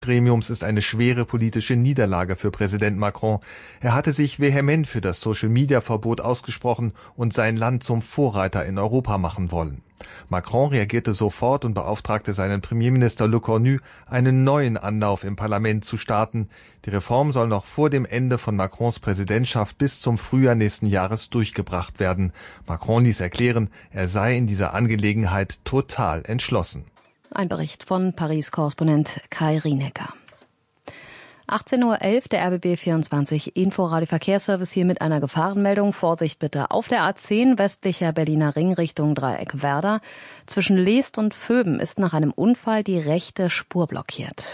Gremiums ist eine schwere politische Niederlage für Präsident Macron. Er hatte sich vehement für das Social-Media-Verbot ausgesprochen und sein Land zum Vorreiter in Europa machen wollen. Macron reagierte sofort und beauftragte seinen Premierminister Le Cornu, einen neuen Anlauf im Parlament zu starten. Die Reform soll noch vor dem Ende von Macrons Präsidentschaft bis zum Frühjahr nächsten Jahres durchgebracht werden. Macron ließ erklären, er sei in dieser Angelegenheit total entschlossen. Ein Bericht von Paris-Korrespondent Kai Rienecker. 18:11 Uhr, der RBB 24 Info-Radio-Verkehrsservice hier mit einer Gefahrenmeldung. Vorsicht bitte auf der A10 westlicher Berliner Ring Richtung Dreieck Werder. Zwischen Leest und Vöben ist nach einem Unfall die rechte Spur blockiert.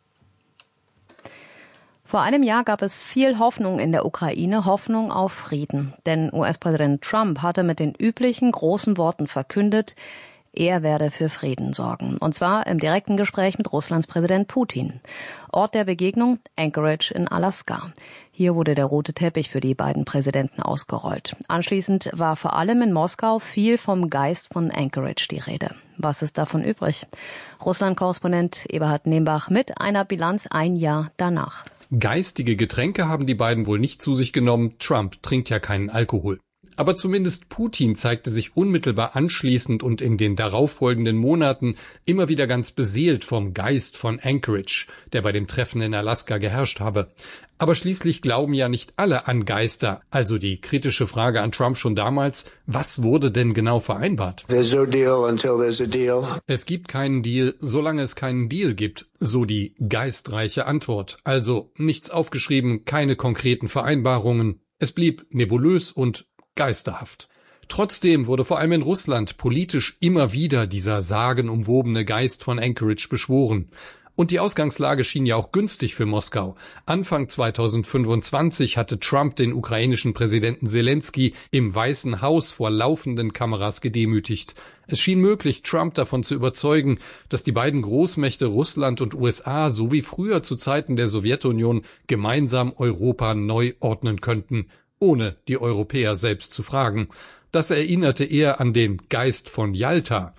Vor einem Jahr gab es viel Hoffnung in der Ukraine, Hoffnung auf Frieden. Denn US-Präsident Trump hatte mit den üblichen großen Worten verkündet, er werde für Frieden sorgen. Und zwar im direkten Gespräch mit Russlands Präsident Putin. Ort der Begegnung Anchorage in Alaska. Hier wurde der rote Teppich für die beiden Präsidenten ausgerollt. Anschließend war vor allem in Moskau viel vom Geist von Anchorage die Rede. Was ist davon übrig? Russland-Korrespondent Eberhard Nembach mit einer Bilanz ein Jahr danach. Geistige Getränke haben die beiden wohl nicht zu sich genommen. Trump trinkt ja keinen Alkohol. Aber zumindest Putin zeigte sich unmittelbar anschließend und in den darauffolgenden Monaten immer wieder ganz beseelt vom Geist von Anchorage, der bei dem Treffen in Alaska geherrscht habe. Aber schließlich glauben ja nicht alle an Geister. Also die kritische Frage an Trump schon damals, was wurde denn genau vereinbart? There's no deal until there's a deal. Es gibt keinen Deal, solange es keinen Deal gibt, so die geistreiche Antwort. Also nichts aufgeschrieben, keine konkreten Vereinbarungen. Es blieb nebulös und geisterhaft. Trotzdem wurde vor allem in Russland politisch immer wieder dieser sagenumwobene Geist von Anchorage beschworen. Und die Ausgangslage schien ja auch günstig für Moskau. Anfang 2025 hatte Trump den ukrainischen Präsidenten Selensky im Weißen Haus vor laufenden Kameras gedemütigt. Es schien möglich, Trump davon zu überzeugen, dass die beiden Großmächte Russland und USA so wie früher zu Zeiten der Sowjetunion gemeinsam Europa neu ordnen könnten, ohne die Europäer selbst zu fragen. Das erinnerte eher an den Geist von Jalta.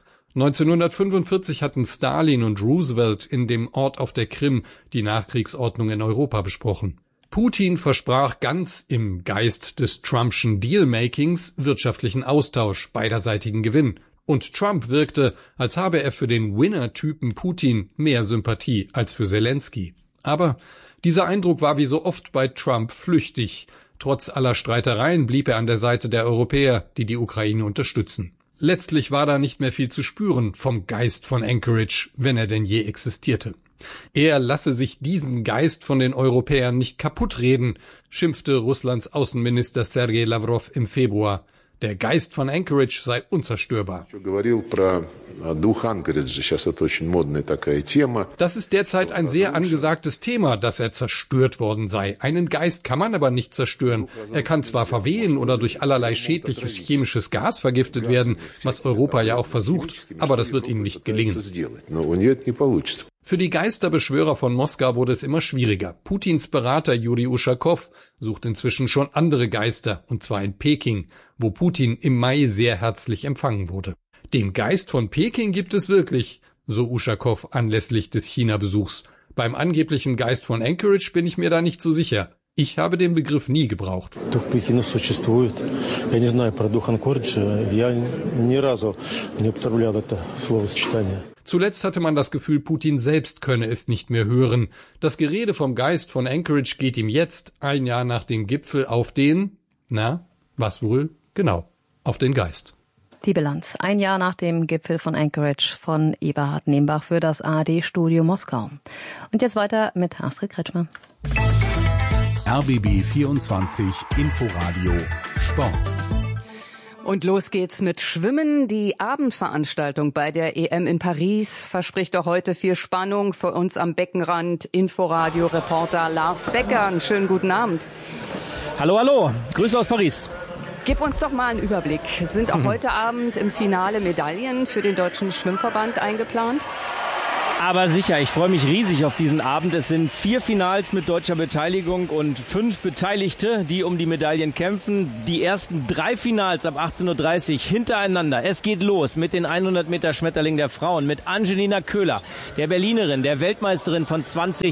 1945 hatten Stalin und Roosevelt in dem Ort auf der Krim die Nachkriegsordnung in Europa besprochen. Putin versprach ganz im Geist des Trumpschen Dealmakings wirtschaftlichen Austausch, beiderseitigen Gewinn. Und Trump wirkte, als habe er für den Winner-Typen Putin mehr Sympathie als für Selensky. Aber dieser Eindruck war wie so oft bei Trump flüchtig. Trotz aller Streitereien blieb er an der Seite der Europäer, die die Ukraine unterstützen. Letztlich war da nicht mehr viel zu spüren vom Geist von Anchorage, wenn er denn je existierte. Er lasse sich diesen Geist von den Europäern nicht kaputtreden, schimpfte Russlands Außenminister Sergei Lavrov im Februar. Der Geist von Anchorage sei unzerstörbar. Das ist derzeit ein sehr angesagtes Thema, dass er zerstört worden sei. Einen Geist kann man aber nicht zerstören. Er kann zwar verwehen oder durch allerlei schädliches chemisches Gas vergiftet werden, was Europa ja auch versucht, aber das wird ihm nicht gelingen. Für die Geisterbeschwörer von Moskau wurde es immer schwieriger. Putins Berater Juri Uschakow sucht inzwischen schon andere Geister, und zwar in Peking, wo Putin im Mai sehr herzlich empfangen wurde. Den Geist von Peking gibt es wirklich, so Uschakow anlässlich des China-Besuchs. Beim angeblichen Geist von Anchorage bin ich mir da nicht so sicher. Ich habe den Begriff nie gebraucht. Zuletzt hatte man das Gefühl, Putin selbst könne es nicht mehr hören. Das Gerede vom Geist von Anchorage geht ihm jetzt, ein Jahr nach dem Gipfel, auf den, was wohl? Genau, auf den Geist. Die Bilanz. Ein Jahr nach dem Gipfel von Anchorage von Eberhard Nembach für das ARD-Studio Moskau. Und jetzt weiter mit Astrid Kretschmer. RBB 24 Inforadio Sport. Und los geht's mit Schwimmen. Die Abendveranstaltung bei der EM in Paris verspricht doch heute viel Spannung für uns am Beckenrand. Inforadio-Reporter Lars Becker. Einen schönen guten Abend. Hallo. Grüße aus Paris. Gib uns doch mal einen Überblick. Sind auch heute Abend im Finale Medaillen für den Deutschen Schwimmverband eingeplant? Aber sicher, ich freue mich riesig auf diesen Abend. Es sind 4 Finals mit deutscher Beteiligung und 5 Beteiligte, die um die Medaillen kämpfen. Die ersten 3 Finals ab 18:30 Uhr hintereinander. Es geht los mit den 100 Meter Schmetterling der Frauen, mit Angelina Köhler, der Berlinerin, der Weltmeisterin von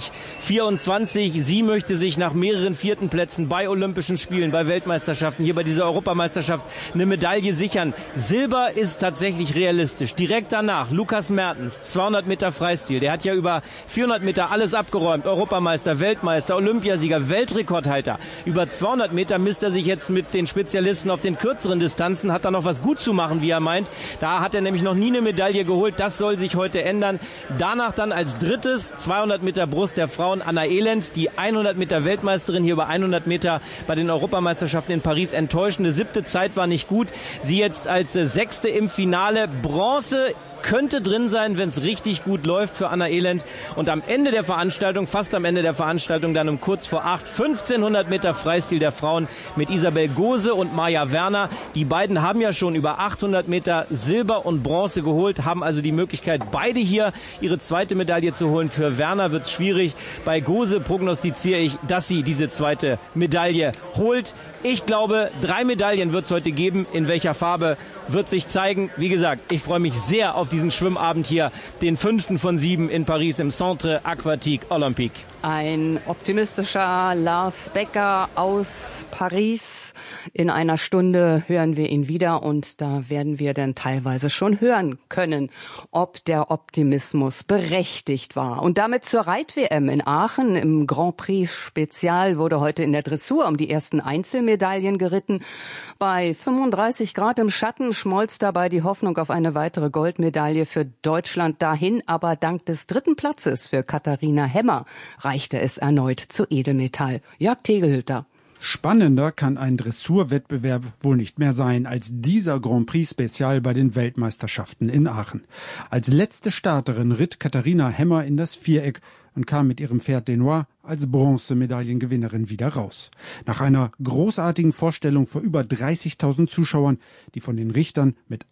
2024. Sie möchte sich nach mehreren 4. Plätzen bei Olympischen Spielen, bei Weltmeisterschaften, hier bei dieser Europameisterschaft eine Medaille sichern. Silber ist tatsächlich realistisch. Direkt danach Lukas Mertens, 200 Meter Freistil. Der hat ja über 400 Meter alles abgeräumt. Europameister, Weltmeister, Olympiasieger, Weltrekordhalter. Über 200 Meter misst er sich jetzt mit den Spezialisten auf den kürzeren Distanzen. Hat da noch was gut zu machen, wie er meint. Da hat er nämlich noch nie eine Medaille geholt. Das soll sich heute ändern. Danach dann als drittes 200 Meter Brust der Frauen Anna Elend, die 100 Meter Weltmeisterin hier über 100 Meter bei den Europameisterschaften in Paris. Enttäuschende 7. Zeit war nicht gut. Sie jetzt als 6. im Finale. Bronze könnte drin sein, wenn es richtig gut läuft für Anna Elend. Und am Ende der Veranstaltung, fast am Ende der Veranstaltung, dann um kurz vor 8, 1500 Meter Freistil der Frauen mit Isabel Gose und Maja Werner. Die beiden haben ja schon über 800 Meter Silber und Bronze geholt, haben also die Möglichkeit, beide hier ihre zweite Medaille zu holen. Für Werner wird es schwierig. Bei Gose prognostiziere ich, dass sie diese zweite Medaille holt. Ich glaube, 3 Medaillen wird es heute geben. In welcher Farbe wird sich zeigen. Wie gesagt, ich freue mich sehr auf diesen Schwimmabend hier, den 5. von 7 in Paris im Centre Aquatique Olympique. Ein optimistischer Lars Becker aus Paris. In einer Stunde hören wir ihn wieder und da werden wir dann teilweise schon hören können, ob der Optimismus berechtigt war. Und damit zur Reit-WM in Aachen. Im Grand Prix Spezial wurde heute in der Dressur um die ersten Einzelmedaillen geritten. Bei 35 Grad im Schatten schmolz dabei die Hoffnung auf eine weitere Goldmedaille für Deutschland dahin. Aber dank des 3. Platzes für Katharina Hemmer reichte es erneut zu Edelmetall. Jörg Tegelhütter. Spannender kann ein Dressurwettbewerb wohl nicht mehr sein als dieser Grand Prix Spezial bei den Weltmeisterschaften in Aachen. Als letzte Starterin ritt Katharina Hemmer in das Viereck und kam mit ihrem Pferd Denois als Bronzemedaillengewinnerin wieder raus. Nach einer großartigen Vorstellung vor über 30.000 Zuschauern, die von den Richtern mit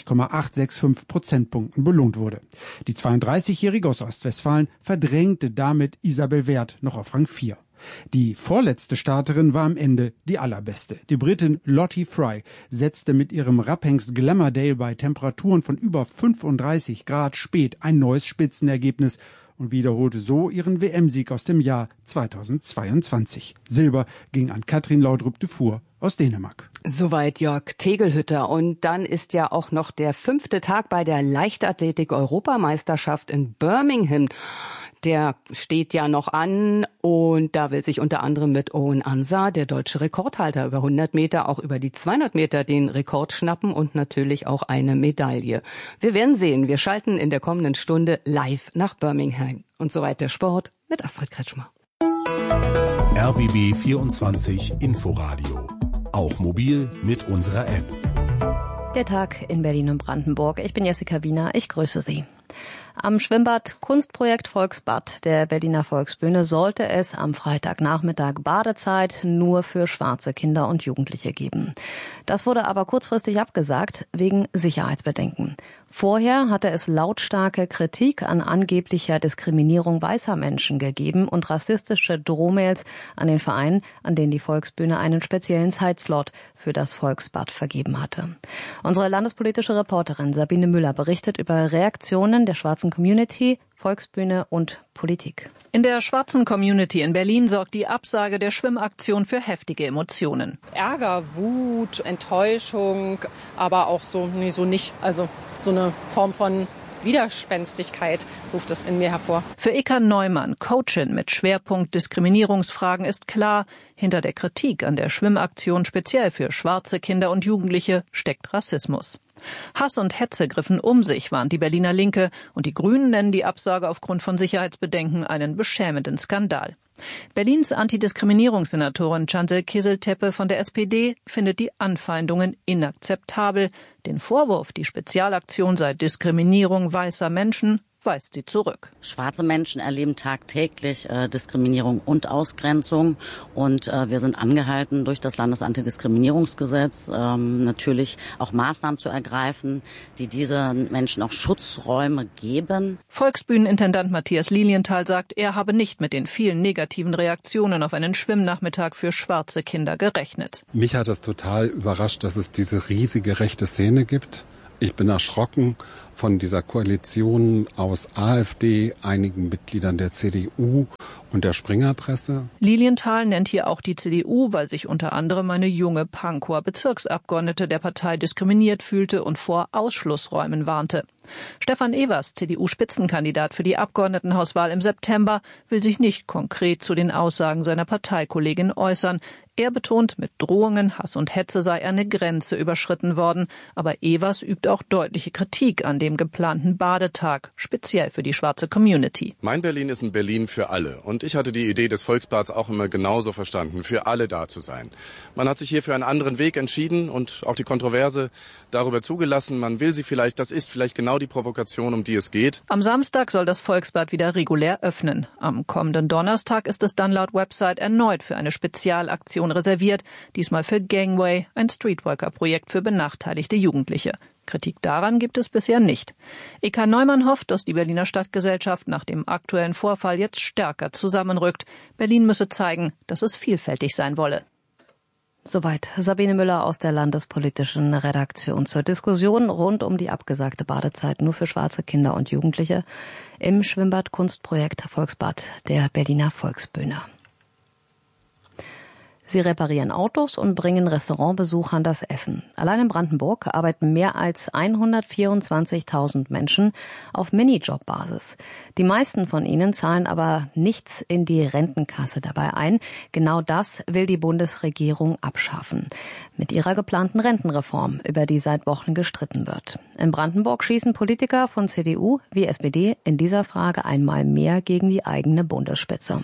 80,865 Prozentpunkten belohnt wurde. Die 32-Jährige aus Ostwestfalen verdrängte damit Isabel Werth noch auf Rang 4. Die vorletzte Starterin war am Ende die allerbeste. Die Britin Lottie Fry setzte mit ihrem Rapphengst Glamourdale bei Temperaturen von über 35 Grad spät ein neues Spitzenergebnis und wiederholte so ihren WM-Sieg aus dem Jahr 2022. Silber ging an Katrin Laudrup-Dufour aus Dänemark. Soweit Jörg Tegelhütter. Und dann ist ja auch noch der 5. Tag bei der Leichtathletik-Europameisterschaft in Birmingham. Der steht ja noch an und da will sich unter anderem mit Owen Ansah, der deutsche Rekordhalter über 100 Meter, auch über die 200 Meter den Rekord schnappen und natürlich auch eine Medaille. Wir werden sehen. Wir schalten in der kommenden Stunde live nach Birmingham. Und soweit der Sport mit Astrid Kretschmer. RBB 24 Inforadio. Auch mobil mit unserer App. Der Tag in Berlin und Brandenburg. Ich bin Jessica Wiener. Ich grüße Sie. Am Schwimmbad Kunstprojekt Volksbad der Berliner Volksbühne sollte es am Freitagnachmittag Badezeit nur für schwarze Kinder und Jugendliche geben. Das wurde aber kurzfristig abgesagt wegen Sicherheitsbedenken. Vorher hatte es lautstarke Kritik an angeblicher Diskriminierung weißer Menschen gegeben und rassistische Drohmails an den Verein, an den die Volksbühne einen speziellen Zeitslot für das Volksbad vergeben hatte. Unsere landespolitische Reporterin Sabine Müller berichtet über Reaktionen der schwarzen Community, Volksbühne und Politik. In der schwarzen Community in Berlin sorgt die Absage der Schwimmaktion für heftige Emotionen. Ärger, Wut, Enttäuschung, aber auch so nicht. Also so eine Form von Widerspenstigkeit ruft es in mir hervor. Für Eka Neumann, Coachin mit Schwerpunkt Diskriminierungsfragen, ist klar, hinter der Kritik an der Schwimmaktion speziell für schwarze Kinder und Jugendliche steckt Rassismus. Hass und Hetze griffen um sich, warnt die Berliner Linke, und die Grünen nennen die Absage aufgrund von Sicherheitsbedenken einen beschämenden Skandal. Berlins Antidiskriminierungssenatorin Chancel Kizil-Tepe von der SPD findet die Anfeindungen inakzeptabel. Den Vorwurf, die Spezialaktion sei Diskriminierung weißer Menschen, weist sie zurück. Schwarze Menschen erleben tagtäglich Diskriminierung und Ausgrenzung. Und wir sind angehalten, durch das Landesantidiskriminierungsgesetz natürlich auch Maßnahmen zu ergreifen, die diesen Menschen auch Schutzräume geben. Volksbühnenintendant Matthias Lilienthal sagt, er habe nicht mit den vielen negativen Reaktionen auf einen Schwimmnachmittag für schwarze Kinder gerechnet. Mich hat das total überrascht, dass es diese riesige rechte Szene gibt. Ich bin erschrocken von dieser Koalition aus AfD, einigen Mitgliedern der CDU und der Springerpresse. Lilienthal nennt hier auch die CDU, weil sich unter anderem eine junge Pankower Bezirksabgeordnete der Partei diskriminiert fühlte und vor Ausschlussräumen warnte. Stefan Evers, CDU-Spitzenkandidat für die Abgeordnetenhauswahl im September, will sich nicht konkret zu den Aussagen seiner Parteikollegin äußern. Er betont, mit Drohungen, Hass und Hetze sei eine Grenze überschritten worden. Aber Evers übt auch deutliche Kritik an dem geplanten Badetag, speziell für die schwarze Community. Mein Berlin ist ein Berlin für alle. Und ich hatte die Idee des Volksbads auch immer genauso verstanden, für alle da zu sein. Man hat sich hier für einen anderen Weg entschieden und auch die Kontroverse darüber zugelassen. Man will sie vielleicht, das ist vielleicht genau die Provokation, um die es geht. Am Samstag soll das Volksbad wieder regulär öffnen. Am kommenden Donnerstag ist es dann laut Website erneut für eine Spezialaktion reserviert, diesmal für Gangway, ein Streetworker-Projekt für benachteiligte Jugendliche. Kritik daran gibt es bisher nicht. Eka Neumann hofft, dass die Berliner Stadtgesellschaft nach dem aktuellen Vorfall jetzt stärker zusammenrückt. Berlin müsse zeigen, dass es vielfältig sein wolle. Soweit Sabine Müller aus der landespolitischen Redaktion zur Diskussion rund um die abgesagte Badezeit nur für schwarze Kinder und Jugendliche im Schwimmbad-Kunstprojekt Volksbad der Berliner Volksbühne. Sie reparieren Autos und bringen Restaurantbesuchern das Essen. Allein in Brandenburg arbeiten mehr als 124.000 Menschen auf Minijob-Basis. Die meisten von ihnen zahlen aber nichts in die Rentenkasse dabei ein. Genau das will die Bundesregierung abschaffen. Mit ihrer geplanten Rentenreform, über die seit Wochen gestritten wird. In Brandenburg schießen Politiker von CDU wie SPD in dieser Frage einmal mehr gegen die eigene Bundesspitze.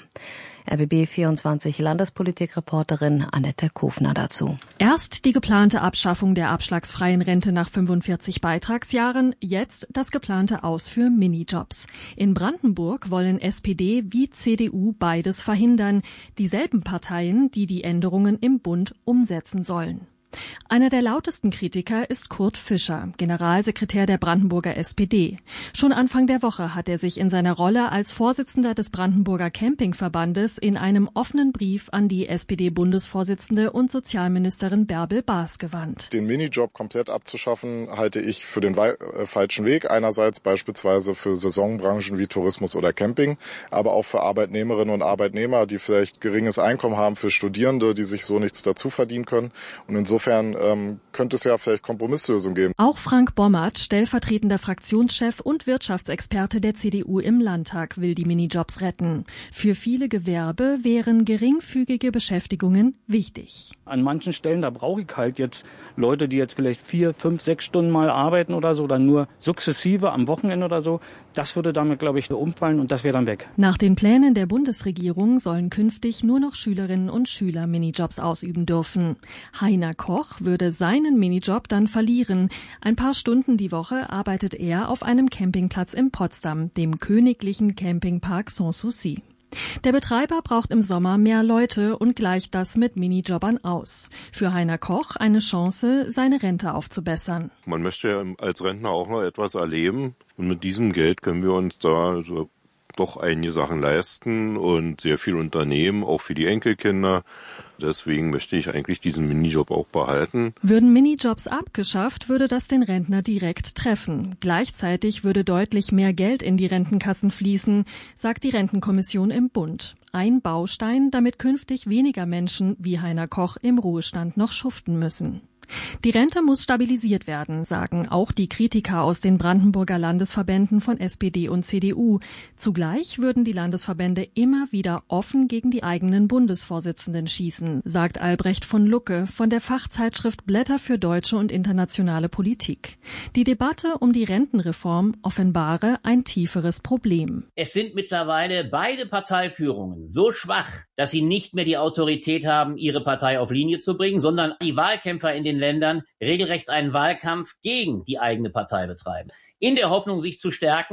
RBB24 Landespolitikreporterin Annette Kufner dazu. Erst die geplante Abschaffung der abschlagsfreien Rente nach 45 Beitragsjahren, jetzt das geplante Aus für Minijobs. In Brandenburg wollen SPD wie CDU beides verhindern, dieselben Parteien, die die Änderungen im Bund umsetzen sollen. Einer der lautesten Kritiker ist Kurt Fischer, Generalsekretär der Brandenburger SPD. Schon Anfang der Woche hat er sich in seiner Rolle als Vorsitzender des Brandenburger Campingverbandes in einem offenen Brief an die SPD-Bundesvorsitzende und Sozialministerin Bärbel Baas gewandt. Den Minijob komplett abzuschaffen, halte ich für den falschen Weg. Einerseits beispielsweise für Saisonbranchen wie Tourismus oder Camping, aber auch für Arbeitnehmerinnen und Arbeitnehmer, die vielleicht geringes Einkommen haben, für Studierende, die sich so nichts dazu verdienen können. Und insofern könnte es ja vielleicht Kompromisslösungen geben. Auch Frank Bommert, stellvertretender Fraktionschef und Wirtschaftsexperte der CDU im Landtag, will die Minijobs retten. Für viele Gewerbe wären geringfügige Beschäftigungen wichtig. An manchen Stellen, da brauche ich halt jetzt Leute, die jetzt vielleicht 4, 5, 6 Stunden mal arbeiten oder so, dann nur sukzessive am Wochenende oder so. Das würde damit, glaube ich, umfallen und das wäre dann weg. Nach den Plänen der Bundesregierung sollen künftig nur noch Schülerinnen und Schüler Minijobs ausüben dürfen. Heiner Koch würde seinen Minijob dann verlieren. Ein paar Stunden die Woche arbeitet er auf einem Campingplatz in Potsdam, dem königlichen Campingpark Sanssouci. Der Betreiber braucht im Sommer mehr Leute und gleicht das mit Minijobbern aus. Für Heiner Koch eine Chance, seine Rente aufzubessern. Man möchte ja als Rentner auch noch etwas erleben und mit diesem Geld können wir uns da doch einige Sachen leisten und sehr viel unternehmen, auch für die Enkelkinder. Deswegen möchte ich eigentlich diesen Minijob auch behalten. Würden Minijobs abgeschafft, würde das den Rentner direkt treffen. Gleichzeitig würde deutlich mehr Geld in die Rentenkassen fließen, sagt die Rentenkommission im Bund. Ein Baustein, damit künftig weniger Menschen wie Heiner Koch im Ruhestand noch schuften müssen. Die Rente muss stabilisiert werden, sagen auch die Kritiker aus den Brandenburger Landesverbänden von SPD und CDU. Zugleich würden die Landesverbände immer wieder offen gegen die eigenen Bundesvorsitzenden schießen, sagt Albrecht von Lucke von der Fachzeitschrift Blätter für deutsche und internationale Politik. Die Debatte um die Rentenreform offenbare ein tieferes Problem. Es sind mittlerweile beide Parteiführungen so schwach, dass sie nicht mehr die Autorität haben, ihre Partei auf Linie zu bringen, sondern die Wahlkämpfer in den Ländern regelrecht einen Wahlkampf gegen die eigene Partei betreiben. In der Hoffnung, sich zu stärken,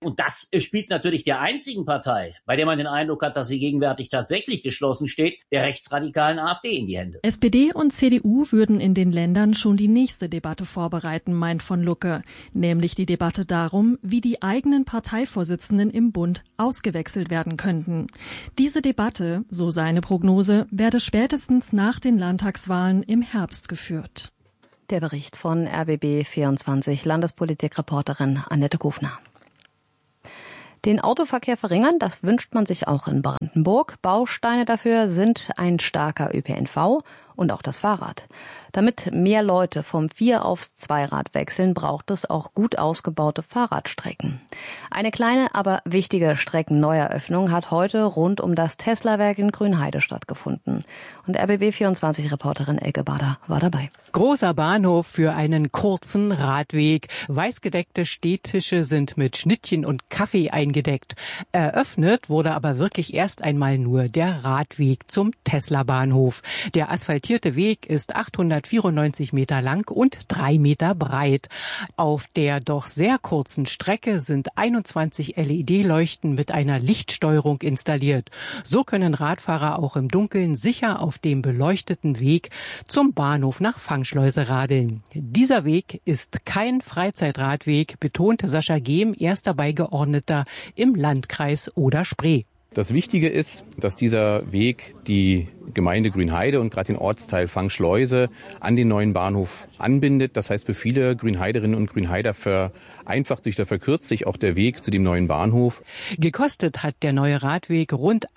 Und das spielt natürlich der einzigen Partei, bei der man den Eindruck hat, dass sie gegenwärtig tatsächlich geschlossen steht, der rechtsradikalen AfD in die Hände. SPD und CDU würden in den Ländern schon die nächste Debatte vorbereiten, meint von Lucke. Nämlich die Debatte darum, wie die eigenen Parteivorsitzenden im Bund ausgewechselt werden könnten. Diese Debatte, so seine Prognose, werde spätestens nach den Landtagswahlen im Herbst geführt. Der Bericht von RBB24 Landespolitikreporterin Annette Kufner. Den Autoverkehr verringern, das wünscht man sich auch in Brandenburg. Bausteine dafür sind ein starker ÖPNV und auch das Fahrrad. Damit mehr Leute vom 4- aufs Zweirad wechseln, braucht es auch gut ausgebaute Fahrradstrecken. Eine kleine, aber wichtige Streckenneueröffnung hat heute rund um das Tesla-Werk in Grünheide stattgefunden. Und RBB24-Reporterin Elke Bader war dabei. Großer Bahnhof für einen kurzen Radweg. Weißgedeckte Stehtische sind mit Schnittchen und Kaffee eingedeckt. Eröffnet wurde aber wirklich erst einmal nur der Radweg zum Tesla-Bahnhof. Der asphaltierte Weg ist 894 Meter lang und 3 Meter breit. Auf der doch sehr kurzen Strecke sind 21 LED-Leuchten mit einer Lichtsteuerung installiert. So können Radfahrer auch im Dunkeln sicher auf dem beleuchteten Weg zum Bahnhof nach Fangschleuse radeln. Dieser Weg ist kein Freizeitradweg, betont Sascha Gehm, erster Beigeordneter im Landkreis Oder-Spree. Das Wichtige ist, dass dieser Weg die Gemeinde Grünheide und gerade den Ortsteil Fangschleuse an den neuen Bahnhof anbindet. Das heißt, für viele Grünheiderinnen und Grünheider vereinfacht sich oder verkürzt sich auch der Weg zu dem neuen Bahnhof. Gekostet hat der neue Radweg rund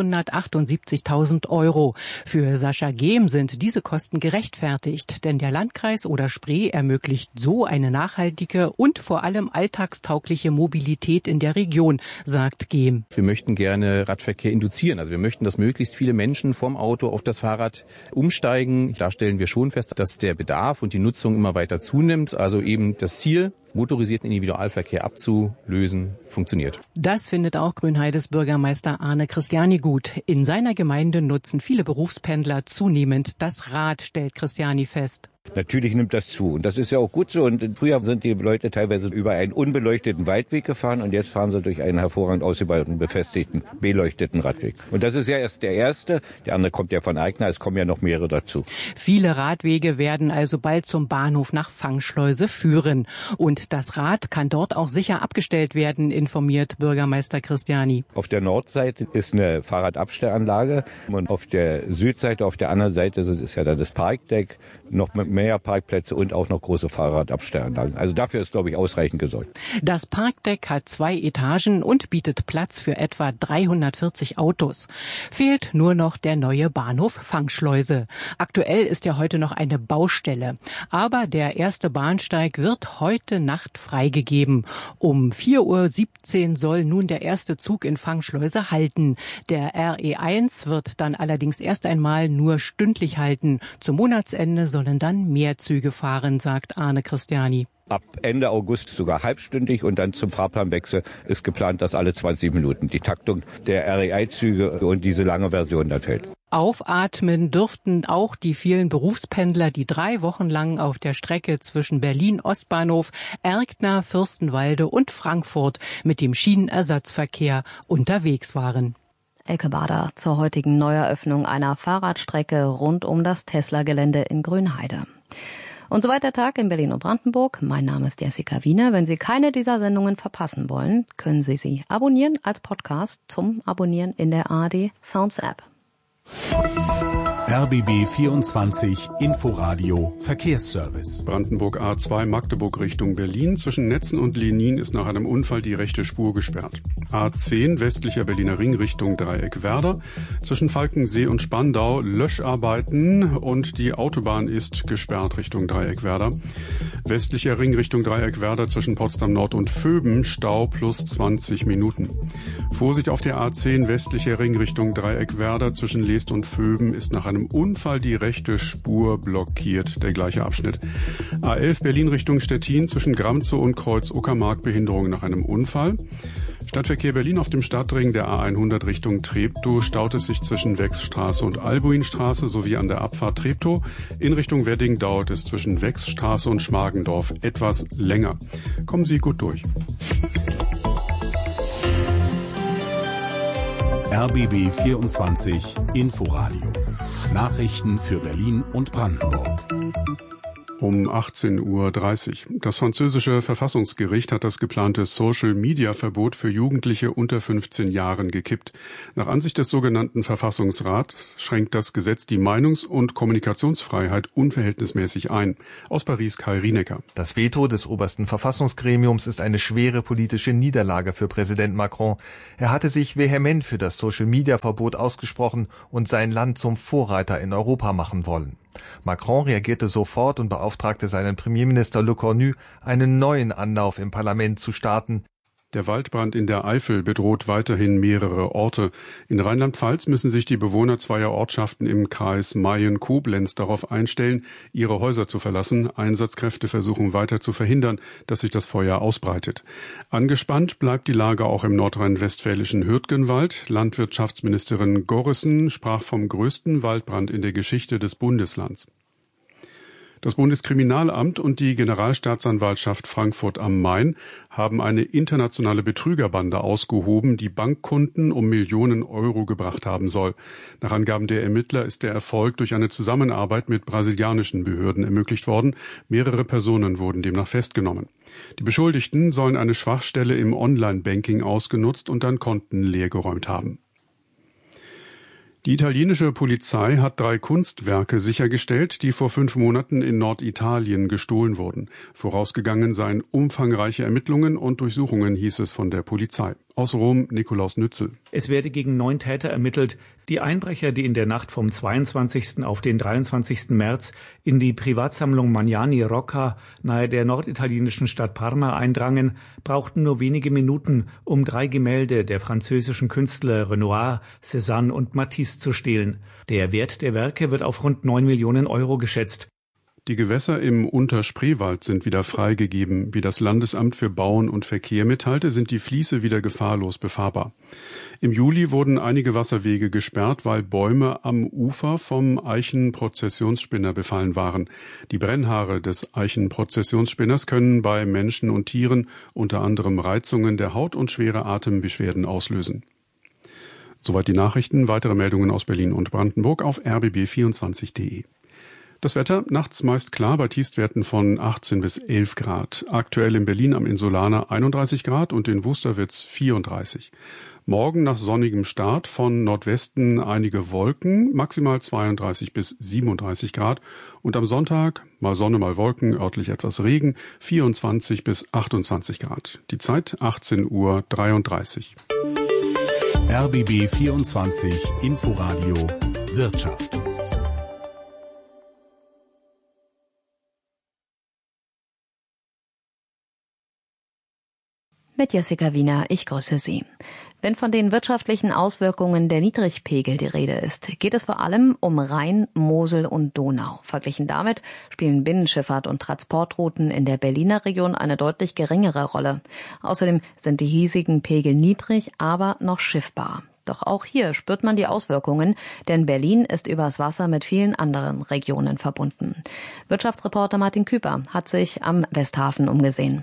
878.000 €. Für Sascha Gehm sind diese Kosten gerechtfertigt, denn der Landkreis Oder-Spree ermöglicht so eine nachhaltige und vor allem alltagstaugliche Mobilität in der Region, sagt Gehm. Wir möchten gerne Radverkehr induzieren. Also wir möchten, dass möglichst viele Menschen vom Auto auf das Fahrrad umsteigen. Da stellen wir schon fest, dass der Bedarf und die Nutzung immer weiter zunimmt. Also eben das Ziel, motorisierten Individualverkehr abzulösen, funktioniert. Das findet auch Grünheides Bürgermeister Arne Christiani gut. In seiner Gemeinde nutzen viele Berufspendler zunehmend das Rad, stellt Christiani fest. Natürlich nimmt das zu. Und das ist ja auch gut so. Und früher sind die Leute teilweise über einen unbeleuchteten Waldweg gefahren und jetzt fahren sie durch einen hervorragend ausgebauten, befestigten, beleuchteten Radweg. Und das ist ja erst der erste. Der andere kommt ja von Eigner. Es kommen ja noch mehrere dazu. Viele Radwege werden also bald zum Bahnhof nach Fangschleuse führen. Und das Rad kann dort auch sicher abgestellt werden, informiert Bürgermeister Christiani. Auf der Nordseite ist eine Fahrradabstellanlage und auf der Südseite, auf der anderen Seite ist ja dann das Parkdeck, noch mit mehr Parkplätze und auch noch große Fahrradabstellanlagen. Also dafür ist, glaube ich, ausreichend gesorgt. Das Parkdeck hat 2 Etagen und bietet Platz für etwa 340 Autos. Fehlt nur noch der neue Bahnhof Fangschleuse. Aktuell ist ja heute noch eine Baustelle. Aber der erste Bahnsteig wird heute Nacht freigegeben. Um 4:17 Uhr soll nun der erste Zug in Fangschleuse halten. Der RE1 wird dann allerdings erst einmal nur stündlich halten. Zum Monatsende sollen dann mehr Züge fahren, sagt Arne Christiani. Ab Ende August sogar halbstündig und dann zum Fahrplanwechsel ist geplant, dass alle 20 Minuten die Taktung der RE1-Züge und diese lange Version dann fällt. Aufatmen dürften auch die vielen Berufspendler, die 3 Wochen lang auf der Strecke zwischen Berlin Ostbahnhof, Erkner, Fürstenwalde und Frankfurt mit dem Schienenersatzverkehr unterwegs waren. Elke Bader zur heutigen Neueröffnung einer Fahrradstrecke rund um das Tesla-Gelände in Grünheide. Und soweit der Tag in Berlin und Brandenburg. Mein Name ist Jessica Wiener. Wenn Sie keine dieser Sendungen verpassen wollen, können Sie sie abonnieren als Podcast zum Abonnieren in der ARD Sounds App. RBB 24 Inforadio Verkehrsservice. Brandenburg A2 Magdeburg Richtung Berlin. Zwischen Netzen und Lenin ist nach einem Unfall die rechte Spur gesperrt. A10 westlicher Berliner Ring Richtung Dreieckwerder. Zwischen Falkensee und Spandau Löscharbeiten und die Autobahn ist gesperrt Richtung Dreieckwerder. Westlicher Ring Richtung Dreieckwerder zwischen Potsdam Nord und Vöben Stau plus 20 Minuten. Vorsicht auf der A10 westlicher Ring Richtung Dreieckwerder zwischen Leest und Vöben ist nach einem Unfall die rechte Spur blockiert, der gleiche Abschnitt. A11 Berlin Richtung Stettin zwischen Gramzow und Kreuz Uckermark Behinderung nach einem Unfall. Stadtverkehr Berlin auf dem Stadtring der A100 Richtung Treptow staut es sich zwischen Wechsstraße und Albuinstraße sowie an der Abfahrt Treptow. In Richtung Wedding dauert es zwischen Wechsstraße und Schmargendorf etwas länger. Kommen Sie gut durch. RBB 24 Inforadio. Nachrichten für Berlin und Brandenburg. Um 18:30 Uhr. Das französische Verfassungsgericht hat das geplante Social-Media-Verbot für Jugendliche unter 15 Jahren gekippt. Nach Ansicht des sogenannten Verfassungsrats schränkt das Gesetz die Meinungs- und Kommunikationsfreiheit unverhältnismäßig ein. Aus Paris Kai Rienecker. Das Veto des obersten Verfassungsgremiums ist eine schwere politische Niederlage für Präsident Macron. Er hatte sich vehement für das Social-Media-Verbot ausgesprochen und sein Land zum Vorreiter in Europa machen wollen. Macron reagierte sofort und beauftragte seinen Premierminister Le Cornu, einen neuen Anlauf im Parlament zu starten. Der Waldbrand in der Eifel bedroht weiterhin mehrere Orte. In Rheinland-Pfalz müssen sich die Bewohner zweier Ortschaften im Kreis Mayen-Koblenz darauf einstellen, ihre Häuser zu verlassen. Einsatzkräfte versuchen weiter zu verhindern, dass sich das Feuer ausbreitet. Angespannt bleibt die Lage auch im nordrhein-westfälischen Hürtgenwald. Landwirtschaftsministerin Gorrissen sprach vom größten Waldbrand in der Geschichte des Bundeslands. Das Bundeskriminalamt und die Generalstaatsanwaltschaft Frankfurt am Main haben eine internationale Betrügerbande ausgehoben, die Bankkunden um Millionen Euro gebracht haben soll. Nach Angaben der Ermittler ist der Erfolg durch eine Zusammenarbeit mit brasilianischen Behörden ermöglicht worden. Mehrere Personen wurden demnach festgenommen. Die Beschuldigten sollen eine Schwachstelle im Online-Banking ausgenutzt und dann Konten leergeräumt haben. Die italienische Polizei hat 3 Kunstwerke sichergestellt, die vor 5 Monaten in Norditalien gestohlen wurden. Vorausgegangen seien umfangreiche Ermittlungen und Durchsuchungen, hieß es von der Polizei. Aus Rom, Nikolaus Nützel. Es werde gegen 9 Täter ermittelt. Die Einbrecher, die in der Nacht vom 22. auf den 23. März in die Privatsammlung Magnani Rocca nahe der norditalienischen Stadt Parma eindrangen, brauchten nur wenige Minuten, um 3 Gemälde der französischen Künstler Renoir, Cézanne und Matisse zu stehlen. Der Wert der Werke wird auf rund 9 Millionen Euro geschätzt. Die Gewässer im Unterspreewald sind wieder freigegeben. Wie das Landesamt für Bauen und Verkehr mitteilte, sind die Fließe wieder gefahrlos befahrbar. Im Juli wurden einige Wasserwege gesperrt, weil Bäume am Ufer vom Eichenprozessionsspinner befallen waren. Die Brennhaare des Eichenprozessionsspinners können bei Menschen und Tieren unter anderem Reizungen der Haut und schwere Atembeschwerden auslösen. Soweit die Nachrichten. Weitere Meldungen aus Berlin und Brandenburg auf rbb24.de. Das Wetter nachts meist klar bei Tiefstwerten von 18 bis 11 Grad. Aktuell in Berlin am Insulaner 31 Grad und in Wusterwitz 34. Morgen nach sonnigem Start von Nordwesten einige Wolken, maximal 32 bis 37 Grad. Und am Sonntag mal Sonne, mal Wolken, örtlich etwas Regen, 24 bis 28 Grad. Die Zeit 18:33 Uhr. RBB 24 Inforadio Wirtschaft. Mit Jessica Wiener, ich grüße Sie. Wenn von den wirtschaftlichen Auswirkungen der Niedrigpegel die Rede ist, geht es vor allem um Rhein, Mosel und Donau. Verglichen damit spielen Binnenschifffahrt und Transportrouten in der Berliner Region eine deutlich geringere Rolle. Außerdem sind die hiesigen Pegel niedrig, aber noch schiffbar. Doch auch hier spürt man die Auswirkungen, denn Berlin ist übers Wasser mit vielen anderen Regionen verbunden. Wirtschaftsreporter Martin Küper hat sich am Westhafen umgesehen.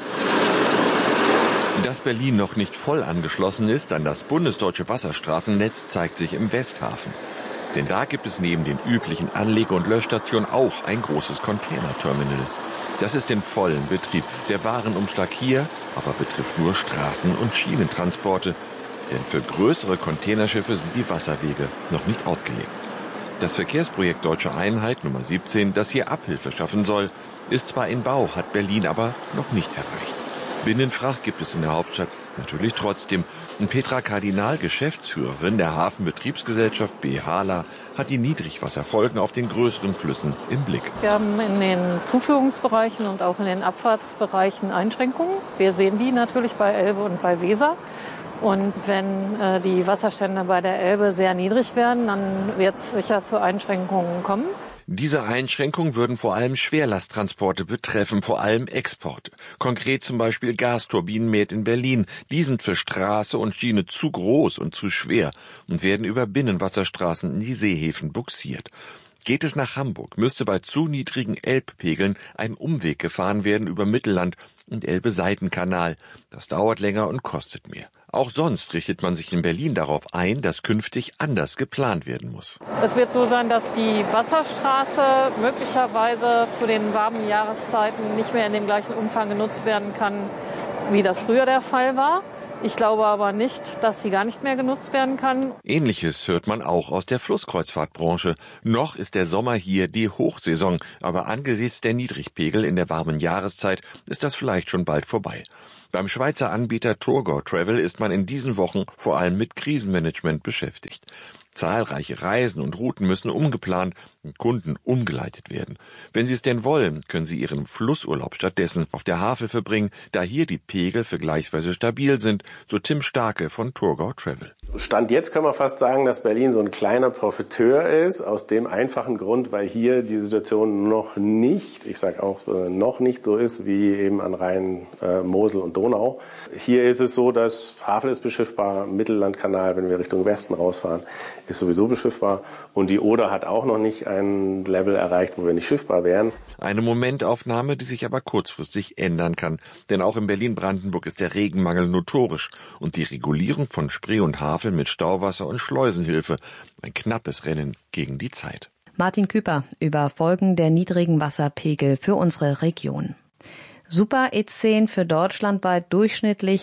Dass Berlin noch nicht voll angeschlossen ist an das bundesdeutsche Wasserstraßennetz, zeigt sich im Westhafen. Denn da gibt es neben den üblichen Anlege- und Löschstationen auch ein großes Containerterminal. Das ist in vollem Betrieb. Der Warenumschlag hier aber betrifft nur Straßen- und Schienentransporte. Denn für größere Containerschiffe sind die Wasserwege noch nicht ausgelegt. Das Verkehrsprojekt Deutsche Einheit Nummer 17, das hier Abhilfe schaffen soll, ist zwar in Bau, hat Berlin aber noch nicht erreicht. Binnenfracht gibt es in der Hauptstadt natürlich trotzdem. Und Petra Kardinal, Geschäftsführerin der Hafenbetriebsgesellschaft BHLA, hat die Niedrigwasserfolgen auf den größeren Flüssen im Blick. Wir haben in den Zuführungsbereichen und auch in den Abfahrtsbereichen Einschränkungen. Wir sehen die natürlich bei Elbe und bei Weser. Und wenn die Wasserstände bei der Elbe sehr niedrig werden, dann wird es sicher zu Einschränkungen kommen. Diese Einschränkungen würden vor allem Schwerlasttransporte betreffen, vor allem Exporte. Konkret zum Beispiel Gasturbinenmäht in Berlin. Die sind für Straße und Schiene zu groß und zu schwer und werden über Binnenwasserstraßen in die Seehäfen bugsiert. Geht es nach Hamburg, müsste bei zu niedrigen Elbpegeln ein Umweg gefahren werden über Mittelland und Elbe-Seitenkanal. Das dauert länger und kostet mehr. Auch sonst richtet man sich in Berlin darauf ein, dass künftig anders geplant werden muss. Es wird so sein, dass die Wasserstraße möglicherweise zu den warmen Jahreszeiten nicht mehr in dem gleichen Umfang genutzt werden kann, wie das früher der Fall war. Ich glaube aber nicht, dass sie gar nicht mehr genutzt werden kann. Ähnliches hört man auch aus der Flusskreuzfahrtbranche. Noch ist der Sommer hier die Hochsaison, aber angesichts der Niedrigpegel in der warmen Jahreszeit ist das vielleicht schon bald vorbei. Beim Schweizer Anbieter Tourgo Travel ist man in diesen Wochen vor allem mit Krisenmanagement beschäftigt. Zahlreiche Reisen und Routen müssen umgeplant und Kunden umgeleitet werden. Wenn Sie es denn wollen, können Sie Ihren Flussurlaub stattdessen auf der Havel verbringen, da hier die Pegel vergleichsweise stabil sind, so Tim Starke von Tourgo Travel. Stand jetzt können wir fast sagen, dass Berlin so ein kleiner Profiteur ist, aus dem einfachen Grund, weil hier die Situation noch nicht, ich sage auch noch nicht so ist wie eben an Rhein, Mosel und Donau. Hier ist es so, dass Havel ist beschiffbar, Mittellandkanal, wenn wir Richtung Westen rausfahren, ist sowieso beschiffbar und die Oder hat auch noch nicht ein Level erreicht, wo wir nicht schiffbar wären. Eine Momentaufnahme, die sich aber kurzfristig ändern kann, denn auch in Berlin-Brandenburg ist der Regenmangel notorisch und die Regulierung von Spree und Havel mit Stauwasser und Schleusenhilfe ein knappes Rennen gegen die Zeit. Martin Küper über Folgen der niedrigen Wasserpegel für unsere Region. Super E10 für deutschlandweit durchschnittlich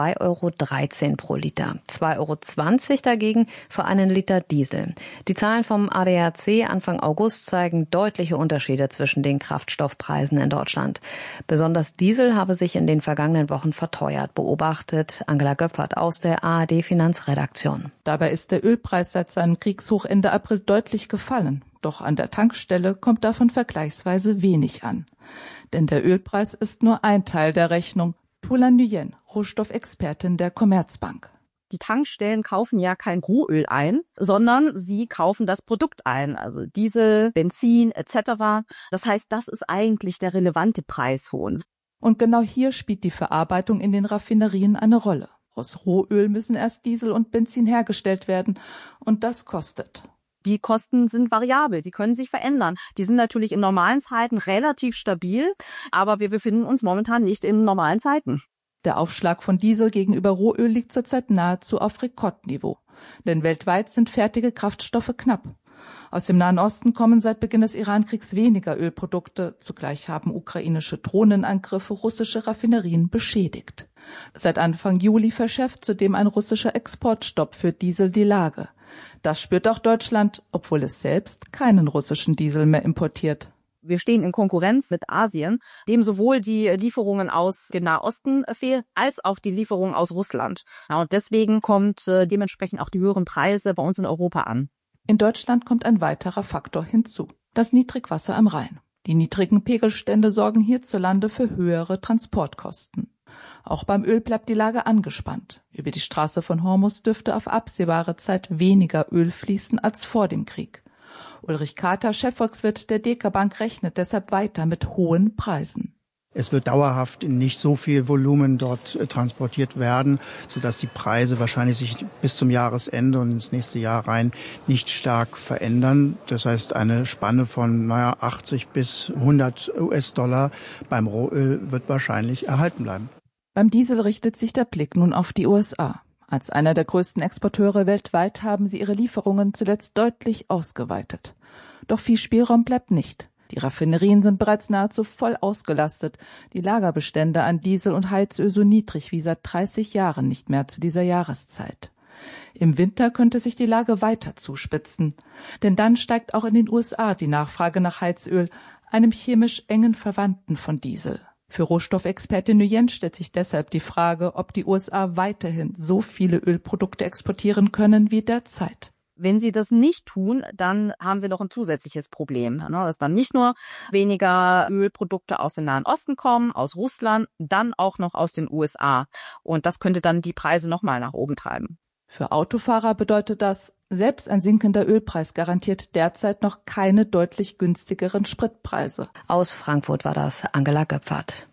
2,13 € pro Liter. 2,20 € dagegen für einen Liter Diesel. Die Zahlen vom ADAC Anfang August zeigen deutliche Unterschiede zwischen den Kraftstoffpreisen in Deutschland. Besonders Diesel habe sich in den vergangenen Wochen verteuert, beobachtet Angela Göpfert aus der ARD Finanzredaktion. Dabei ist der Ölpreis seit seinem Kriegshoch Ende April deutlich gefallen. Doch an der Tankstelle kommt davon vergleichsweise wenig an. Denn der Ölpreis ist nur ein Teil der Rechnung. Tula Nguyen, Rohstoffexpertin der Commerzbank. Die Tankstellen kaufen ja kein Rohöl ein, sondern sie kaufen das Produkt ein, also Diesel, Benzin etc. Das heißt, das ist eigentlich der relevante Preis für uns. Und genau hier spielt die Verarbeitung in den Raffinerien eine Rolle. Aus Rohöl müssen erst Diesel und Benzin hergestellt werden und das kostet. Die Kosten sind variabel, die können sich verändern. Die sind natürlich in normalen Zeiten relativ stabil, aber wir befinden uns momentan nicht in normalen Zeiten. Der Aufschlag von Diesel gegenüber Rohöl liegt zurzeit nahezu auf Rekordniveau. Denn weltweit sind fertige Kraftstoffe knapp. Aus dem Nahen Osten kommen seit Beginn des Iran-Kriegs weniger Ölprodukte. Zugleich haben ukrainische Drohnenangriffe russische Raffinerien beschädigt. Seit Anfang Juli verschärft zudem ein russischer Exportstopp für Diesel die Lage. Das spürt auch Deutschland, obwohl es selbst keinen russischen Diesel mehr importiert. Wir stehen in Konkurrenz mit Asien, dem sowohl die Lieferungen aus dem Nahosten fehlen, als auch die Lieferungen aus Russland. Ja, und deswegen kommt dementsprechend auch die höheren Preise bei uns in Europa an. In Deutschland kommt ein weiterer Faktor hinzu: das Niedrigwasser am Rhein. Die niedrigen Pegelstände sorgen hierzulande für höhere Transportkosten. Auch beim Öl bleibt die Lage angespannt. Über die Straße von Hormuz dürfte auf absehbare Zeit weniger Öl fließen als vor dem Krieg. Ulrich Kater, Chefvolkswirt der DK Bank, rechnet deshalb weiter mit hohen Preisen. Es wird dauerhaft in nicht so viel Volumen dort transportiert werden, sodass die Preise wahrscheinlich sich bis zum Jahresende und ins nächste Jahr rein nicht stark verändern. Das heißt, eine Spanne von 80 bis 100 US-Dollar beim Rohöl wird wahrscheinlich erhalten bleiben. Beim Diesel richtet sich der Blick nun auf die USA. Als einer der größten Exporteure weltweit haben sie ihre Lieferungen zuletzt deutlich ausgeweitet. Doch viel Spielraum bleibt nicht. Die Raffinerien sind bereits nahezu voll ausgelastet, die Lagerbestände an Diesel und Heizöl so niedrig wie seit 30 Jahren nicht mehr zu dieser Jahreszeit. Im Winter könnte sich die Lage weiter zuspitzen, denn dann steigt auch in den USA die Nachfrage nach Heizöl, einem chemisch engen Verwandten von Diesel. Für Rohstoffexpertin Nguyen stellt sich deshalb die Frage, ob die USA weiterhin so viele Ölprodukte exportieren können wie derzeit. Wenn sie das nicht tun, dann haben wir noch ein zusätzliches Problem, dass dann nicht nur weniger Ölprodukte aus dem Nahen Osten kommen, aus Russland, dann auch noch aus den USA. Und das könnte dann die Preise nochmal nach oben treiben. Für Autofahrer bedeutet das, selbst ein sinkender Ölpreis garantiert derzeit noch keine deutlich günstigeren Spritpreise. Aus Frankfurt war das Angela Göpfert.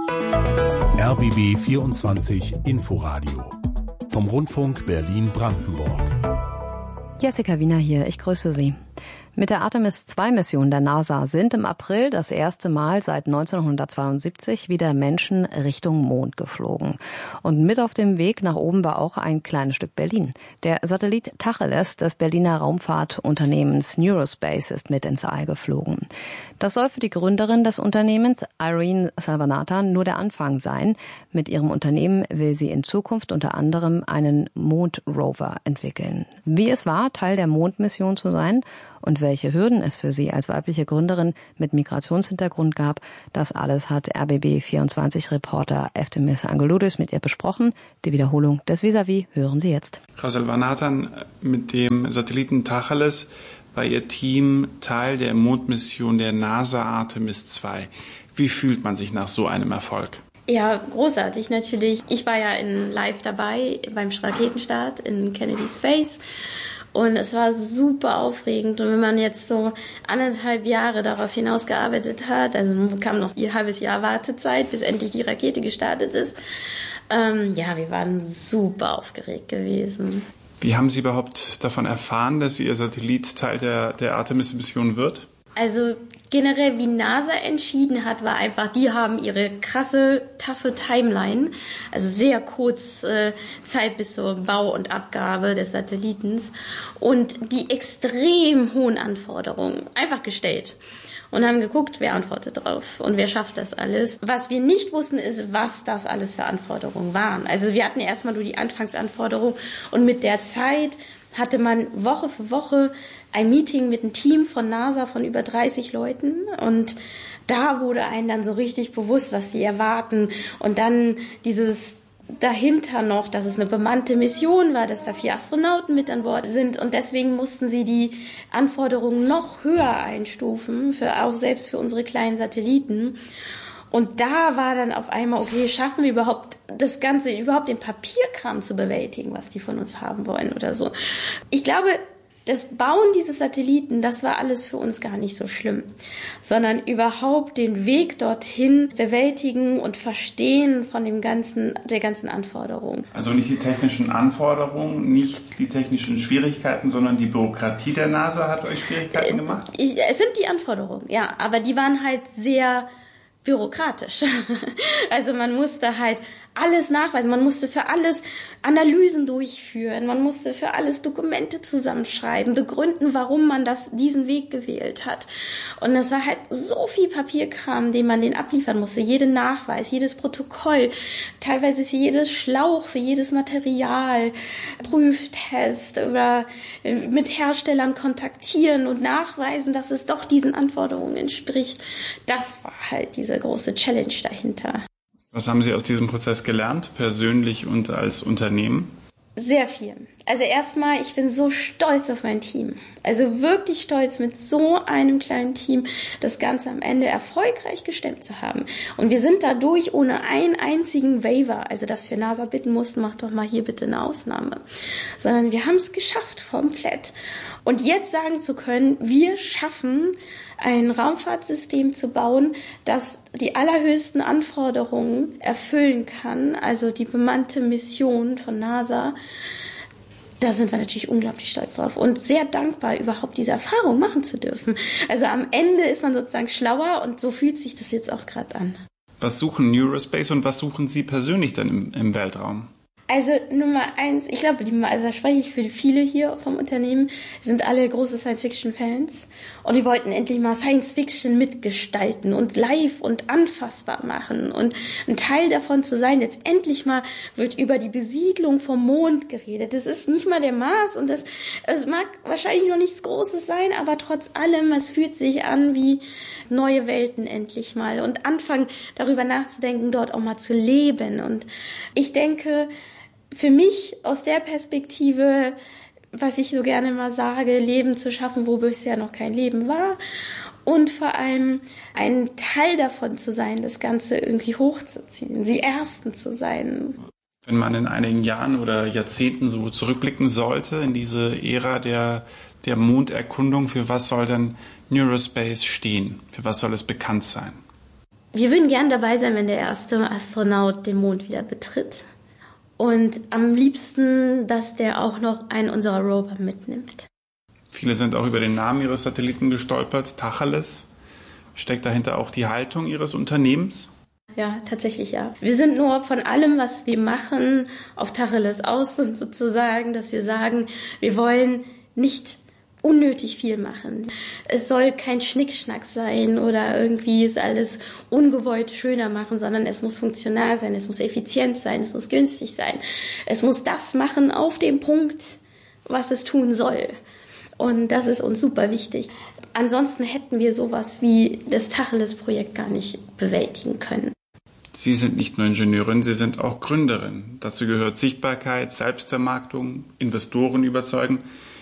RBB 24 Inforadio vom Rundfunk Berlin-Brandenburg. Jessica Wiener hier, ich grüße Sie. Mit der Artemis-2-Mission der NASA sind im April das erste Mal seit 1972 wieder Menschen Richtung Mond geflogen. Und mit auf dem Weg nach oben war auch ein kleines Stück Berlin. Der Satellit Tacheles des Berliner Raumfahrtunternehmens Neurospace ist mit ins All geflogen. Das soll für die Gründerin des Unternehmens, Irene Salvanathan, nur der Anfang sein. Mit ihrem Unternehmen will sie in Zukunft unter anderem einen Mondrover entwickeln. Wie es war, Teil der Mondmission zu sein und welche Hürden es für sie als weibliche Gründerin mit Migrationshintergrund gab, das alles hat RBB24-Reporter Eftemis Angeloudis mit ihr besprochen. Die Wiederholung des Vis-à-vis hören Sie jetzt. Frau Salvanathan, mit dem Satelliten Tacheles war Ihr Team Teil der Mondmission der NASA Artemis 2. Wie fühlt man sich nach so einem Erfolg? Ja, großartig natürlich. Ich war ja live dabei beim Raketenstart in Kennedy Space. Und es war super aufregend. Und wenn man jetzt so 1,5 Jahre darauf hinausgearbeitet hat, also kam noch ein halbes Jahr Wartezeit, bis endlich die Rakete gestartet ist. Wir waren super aufgeregt gewesen. Wie haben Sie überhaupt davon erfahren, dass Ihr Satellit Teil der Artemis-Mission wird? Also generell, wie NASA entschieden hat, war einfach, die haben ihre krasse, taffe Timeline, also sehr kurz Zeit bis zur Bau und Abgabe des Satellitens und die extrem hohen Anforderungen einfach gestellt. Und haben geguckt, wer antwortet drauf und wer schafft das alles. Was wir nicht wussten, ist, was das alles für Anforderungen waren. Also wir hatten erstmal nur die Anfangsanforderungen und mit der Zeit hatte man Woche für Woche ein Meeting mit einem Team von NASA von über 30 Leuten und da wurde einem dann so richtig bewusst, was sie erwarten und dann dieses dahinter noch, dass es eine bemannte Mission war, dass da 4 Astronauten mit an Bord sind und deswegen mussten sie die Anforderungen noch höher einstufen, selbst für unsere kleinen Satelliten. Und da war dann auf einmal, okay, schaffen wir überhaupt das Ganze, überhaupt den Papierkram zu bewältigen, was die von uns haben wollen oder so. Ich glaube, das Bauen dieses Satelliten, das war alles für uns gar nicht so schlimm, sondern überhaupt den Weg dorthin bewältigen und verstehen von der ganzen Anforderung. Also nicht die technischen Anforderungen, nicht die technischen Schwierigkeiten, sondern die Bürokratie der NASA hat euch Schwierigkeiten gemacht? Es sind die Anforderungen, ja, aber die waren halt sehr bürokratisch. Also man musste halt alles nachweisen, man musste für alles Analysen durchführen, man musste für alles Dokumente zusammenschreiben, begründen, warum man diesen Weg gewählt hat. Und das war halt so viel Papierkram, den man denen abliefern musste, jeden Nachweis, jedes Protokoll, teilweise für jedes Schlauch, für jedes Material, Prüftest oder mit Herstellern kontaktieren und nachweisen, dass es doch diesen Anforderungen entspricht. Das war halt diese große Challenge dahinter. Was haben Sie aus diesem Prozess gelernt, persönlich und als Unternehmen? Sehr viel. Also erstmal, ich bin so stolz auf mein Team. Also wirklich stolz, mit so einem kleinen Team das Ganze am Ende erfolgreich gestemmt zu haben. Und wir sind dadurch ohne einen einzigen Waiver, also dass wir NASA bitten mussten, mach doch mal hier bitte eine Ausnahme. Sondern wir haben es geschafft, komplett. Und jetzt sagen zu können, wir schaffen ein Raumfahrtsystem zu bauen, das die allerhöchsten Anforderungen erfüllen kann, also die bemannte Mission von NASA. Da sind wir natürlich unglaublich stolz drauf und sehr dankbar, überhaupt diese Erfahrung machen zu dürfen. Also am Ende ist man sozusagen schlauer und so fühlt sich das jetzt auch gerade an. Was suchen Neurospace und was suchen Sie persönlich denn im Weltraum? Also Nummer 1, ich glaube, da spreche ich für viele hier vom Unternehmen, sind alle große Science-Fiction-Fans und wir wollten endlich mal Science-Fiction mitgestalten und live und anfassbar machen und ein Teil davon zu sein. Jetzt endlich mal wird über die Besiedlung vom Mond geredet. Das ist nicht mal der Mars und es mag wahrscheinlich noch nichts Großes sein, aber trotz allem, es fühlt sich an wie neue Welten endlich mal und anfangen darüber nachzudenken, dort auch mal zu leben. Und ich denke, für mich aus der Perspektive, was ich so gerne mal sage, Leben zu schaffen, wo bisher noch kein Leben war und vor allem ein Teil davon zu sein, das Ganze irgendwie hochzuziehen, die Ersten zu sein. Wenn man in einigen Jahren oder Jahrzehnten so zurückblicken sollte in diese Ära der Monderkundung, für was soll denn Neurospace stehen? Für was soll es bekannt sein? Wir würden gern dabei sein, wenn der erste Astronaut den Mond wieder betritt. Und am liebsten, dass der auch noch einen unserer Rover mitnimmt. Viele sind auch über den Namen ihres Satelliten gestolpert. Tacheles. Steckt dahinter auch die Haltung Ihres Unternehmens? Ja, tatsächlich ja. Wir sind nur von allem, was wir machen, auf Tacheles aus und sozusagen, dass wir sagen, wir wollen nicht unnötig viel machen. Es soll kein Schnickschnack sein oder irgendwie ist alles ungewollt schöner machen, sondern es muss funktional sein, es muss effizient sein, es muss günstig sein. Es muss das machen auf dem Punkt, was es tun soll. Und das ist uns super wichtig. Ansonsten hätten wir sowas wie das Tacheles-Projekt gar nicht bewältigen können. Sie sind nicht nur Ingenieurin, Sie sind auch Gründerin. Dazu gehört Sichtbarkeit, Selbstvermarktung, Investoren überzeugen.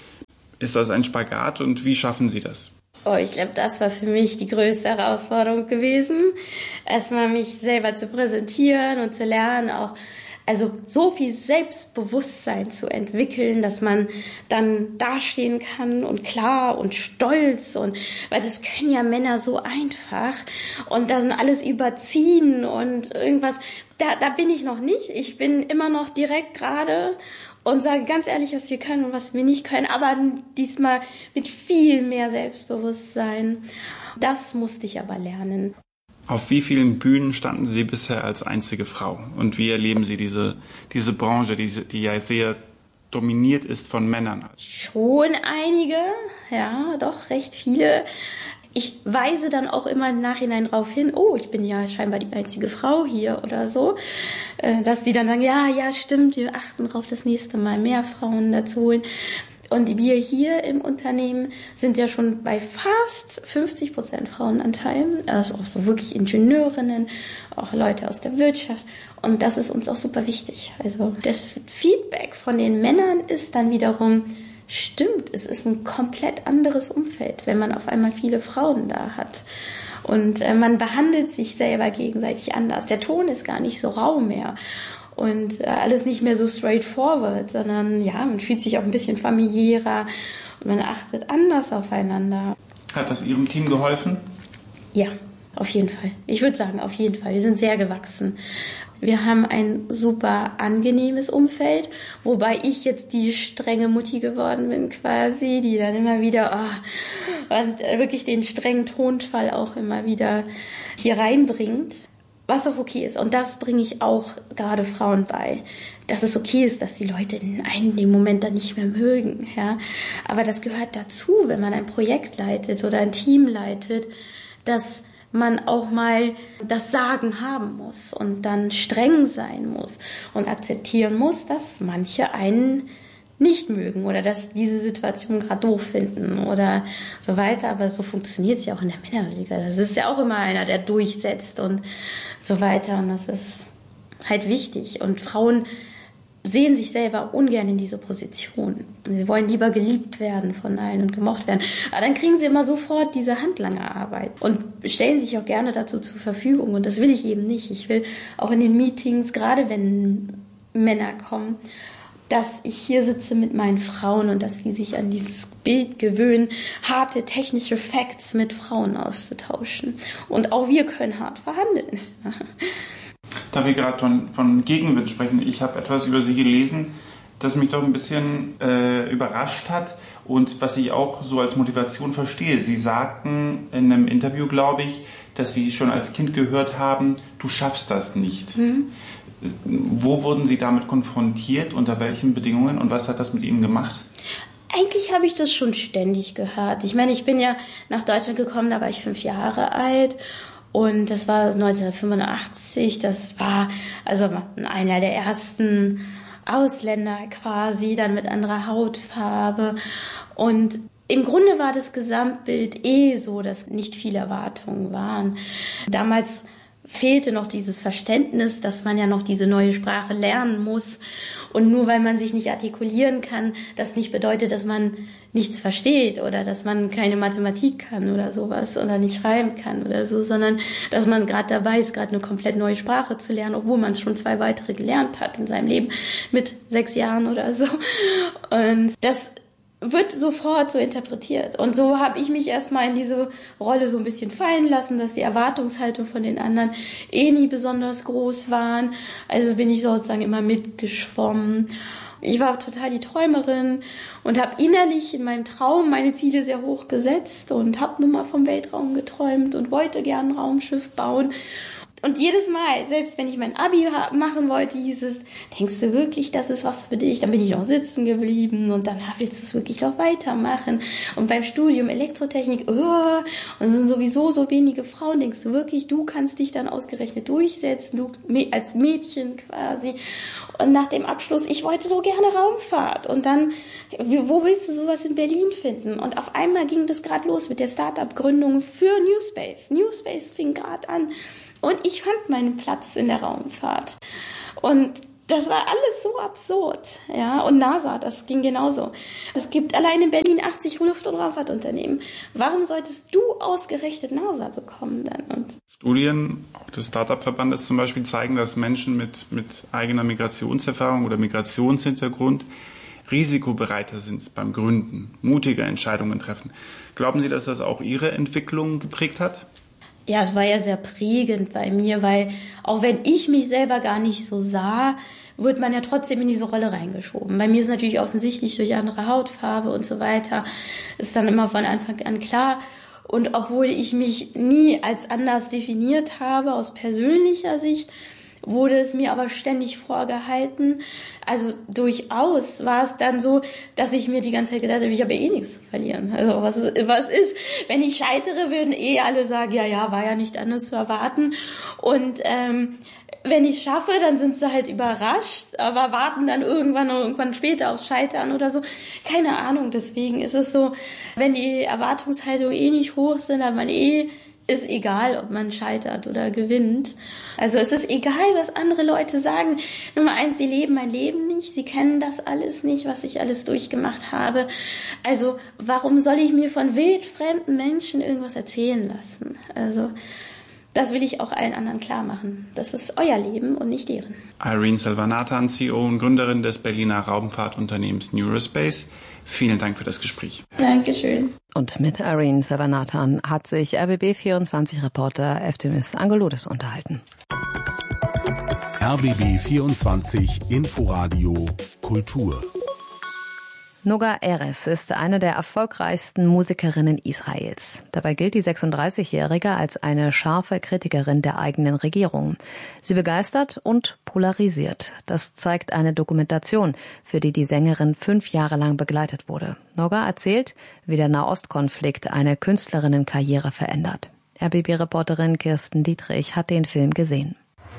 Ist das ein Spagat und wie schaffen Sie das? Ich glaube, das war für mich die größte Herausforderung gewesen. Erstmal mich selber zu präsentieren und zu lernen, auch also so viel Selbstbewusstsein zu entwickeln, dass man dann dastehen kann und klar und stolz und weil das können ja Männer so einfach und dann alles überziehen und irgendwas. Da bin ich noch nicht. Ich bin immer noch direkt gerade und sage ganz ehrlich, was wir können und was wir nicht können, aber diesmal mit viel mehr Selbstbewusstsein. Das musste ich aber lernen. Auf wie vielen Bühnen standen Sie bisher als einzige Frau? Und wie erleben Sie diese Branche, die ja sehr dominiert ist von Männern? Schon einige, ja, doch recht viele. Ich weise dann auch immer im Nachhinein darauf hin, ich bin ja scheinbar die einzige Frau hier oder so, dass die dann sagen, ja, stimmt, wir achten darauf, das nächste Mal mehr Frauen dazu holen. Und wir hier im Unternehmen sind ja schon bei fast 50% Frauenanteil, also auch so wirklich Ingenieurinnen, auch Leute aus der Wirtschaft. Und das ist uns auch super wichtig. Also das Feedback von den Männern ist dann wiederum, stimmt, es ist ein komplett anderes Umfeld, wenn man auf einmal viele Frauen da hat. Und man behandelt sich selber gegenseitig anders. Der Ton ist gar nicht so rau mehr. Und alles nicht mehr so straightforward, sondern ja, man fühlt sich auch ein bisschen familiärer und man achtet anders aufeinander. Hat das Ihrem Team geholfen? Ja, auf jeden Fall. Ich würde sagen, auf jeden Fall. Wir sind sehr gewachsen. Wir haben ein super angenehmes Umfeld, wobei ich jetzt die strenge Mutti geworden bin quasi, die dann immer wieder und wirklich den strengen Tonfall auch immer wieder hier reinbringt. Was auch okay ist. Und das bringe ich auch gerade Frauen bei. Dass es okay ist, dass die Leute einen in dem Moment dann nicht mehr mögen. Ja? Aber das gehört dazu, wenn man ein Projekt leitet oder ein Team leitet, dass man auch mal das Sagen haben muss und dann streng sein muss und akzeptieren muss, dass manche einen nicht mögen oder dass diese Situation gerade doof finden oder so weiter. Aber so funktioniert es ja auch in der Männerliga. Das ist ja auch immer einer, der durchsetzt und so weiter. Und das ist halt wichtig. Und Frauen sehen sich selber ungern in diese Position. Sie wollen lieber geliebt werden von allen und gemocht werden. Aber dann kriegen sie immer sofort diese Handlangerarbeit und stellen sich auch gerne dazu zur Verfügung. Und das will ich eben nicht. Ich will auch in den Meetings, gerade wenn Männer kommen, dass ich hier sitze mit meinen Frauen und dass die sich an dieses Bild gewöhnen, harte technische Facts mit Frauen auszutauschen. Und auch wir können hart verhandeln. Da wir gerade von Gegenwind sprechen, ich habe etwas über Sie gelesen, das mich doch ein bisschen überrascht hat und was ich auch so als Motivation verstehe. Sie sagten in einem Interview, glaube ich, dass Sie schon als Kind gehört haben, du schaffst das nicht. Wo wurden Sie damit konfrontiert, unter welchen Bedingungen und was hat das mit Ihnen gemacht? Eigentlich habe ich das schon ständig gehört. Ich meine, ich bin ja nach Deutschland gekommen, da war ich 5 Jahre alt und das war 1985. Das war also einer der ersten Ausländer quasi, dann mit anderer Hautfarbe und im Grunde war das Gesamtbild so, dass nicht viele Erwartungen waren. Damals fehlte noch dieses Verständnis, dass man ja noch diese neue Sprache lernen muss. Und nur weil man sich nicht artikulieren kann, das nicht bedeutet, dass man nichts versteht oder dass man keine Mathematik kann oder sowas oder nicht schreiben kann oder so, sondern dass man gerade dabei ist, gerade eine komplett neue Sprache zu lernen, obwohl man schon 2 weitere gelernt hat in seinem Leben mit 6 Jahren oder so. Und das wird sofort so interpretiert. Und so habe ich mich erstmal in diese Rolle so ein bisschen fallen lassen, dass die Erwartungshaltung von den anderen nie besonders groß waren. Also bin ich sozusagen immer mitgeschwommen. Ich war total die Träumerin und habe innerlich in meinem Traum meine Ziele sehr hoch gesetzt und habe nun mal vom Weltraum geträumt und wollte gern ein Raumschiff bauen. Und jedes Mal, selbst wenn ich mein Abi machen wollte, hieß es, denkst du wirklich, das ist was für dich? Dann bin ich noch sitzen geblieben und dann willst du es wirklich noch weitermachen. Und beim Studium Elektrotechnik, und es sind sowieso so wenige Frauen, denkst du wirklich, du kannst dich dann ausgerechnet durchsetzen, du als Mädchen quasi. Und nach dem Abschluss, ich wollte so gerne Raumfahrt. Und dann, wo willst du sowas in Berlin finden? Und auf einmal ging das gerade los mit der Start-up-Gründung für New Space. New Space fing gerade an. Und ich fand meinen Platz in der Raumfahrt. Und das war alles so absurd. Ja, und NASA, das ging genauso. Es gibt allein in Berlin 80 Luft- und Raumfahrtunternehmen. Warum solltest du ausgerechnet NASA bekommen dann? Und Studien, auch des Startup-Verbandes zum Beispiel, zeigen, dass Menschen mit eigener Migrationserfahrung oder Migrationshintergrund risikobereiter sind beim Gründen, mutige Entscheidungen treffen. Glauben Sie, dass das auch Ihre Entwicklung geprägt hat? Ja, es war ja sehr prägend bei mir, weil auch wenn ich mich selber gar nicht so sah, wird man ja trotzdem in diese Rolle reingeschoben. Bei mir ist natürlich offensichtlich durch andere Hautfarbe und so weiter, ist dann immer von Anfang an klar. Und obwohl ich mich nie als anders definiert habe aus persönlicher Sicht, wurde es mir aber ständig vorgehalten. Also durchaus war es dann so, dass ich mir die ganze Zeit gedacht habe, ich habe ja eh nichts zu verlieren. Also was ist, wenn ich scheitere, würden alle sagen, ja, war ja nicht anders zu erwarten. Und wenn ich es schaffe, dann sind sie halt überrascht, aber warten dann irgendwann später aufs Scheitern oder so. Keine Ahnung, deswegen ist es so, wenn die Erwartungshaltungen nicht hoch sind, dann ist egal, ob man scheitert oder gewinnt. Also es ist egal, was andere Leute sagen. Nummer 1, sie leben mein Leben nicht. Sie kennen das alles nicht, was ich alles durchgemacht habe. Also warum soll ich mir von wildfremden Menschen irgendwas erzählen lassen? Also das will ich auch allen anderen klar machen. Das ist euer Leben und nicht deren. Irene Selvanathan, CEO und Gründerin des Berliner Raumfahrtunternehmens Neurospace. Vielen Dank für das Gespräch. Dankeschön. Und mit Irene Selvanathan hat sich RBB24-Reporter Eftimis Angeloudis unterhalten. RBB24 Inforadio Kultur. Noga Erez ist eine der erfolgreichsten Musikerinnen Israels. Dabei gilt die 36-Jährige als eine scharfe Kritikerin der eigenen Regierung. Sie begeistert und polarisiert. Das zeigt eine Dokumentation, für die Sängerin 5 Jahre lang begleitet wurde. Noga erzählt, wie der Nahostkonflikt eine Künstlerinnenkarriere verändert. RBB-Reporterin Kirsten Dietrich hat den Film gesehen.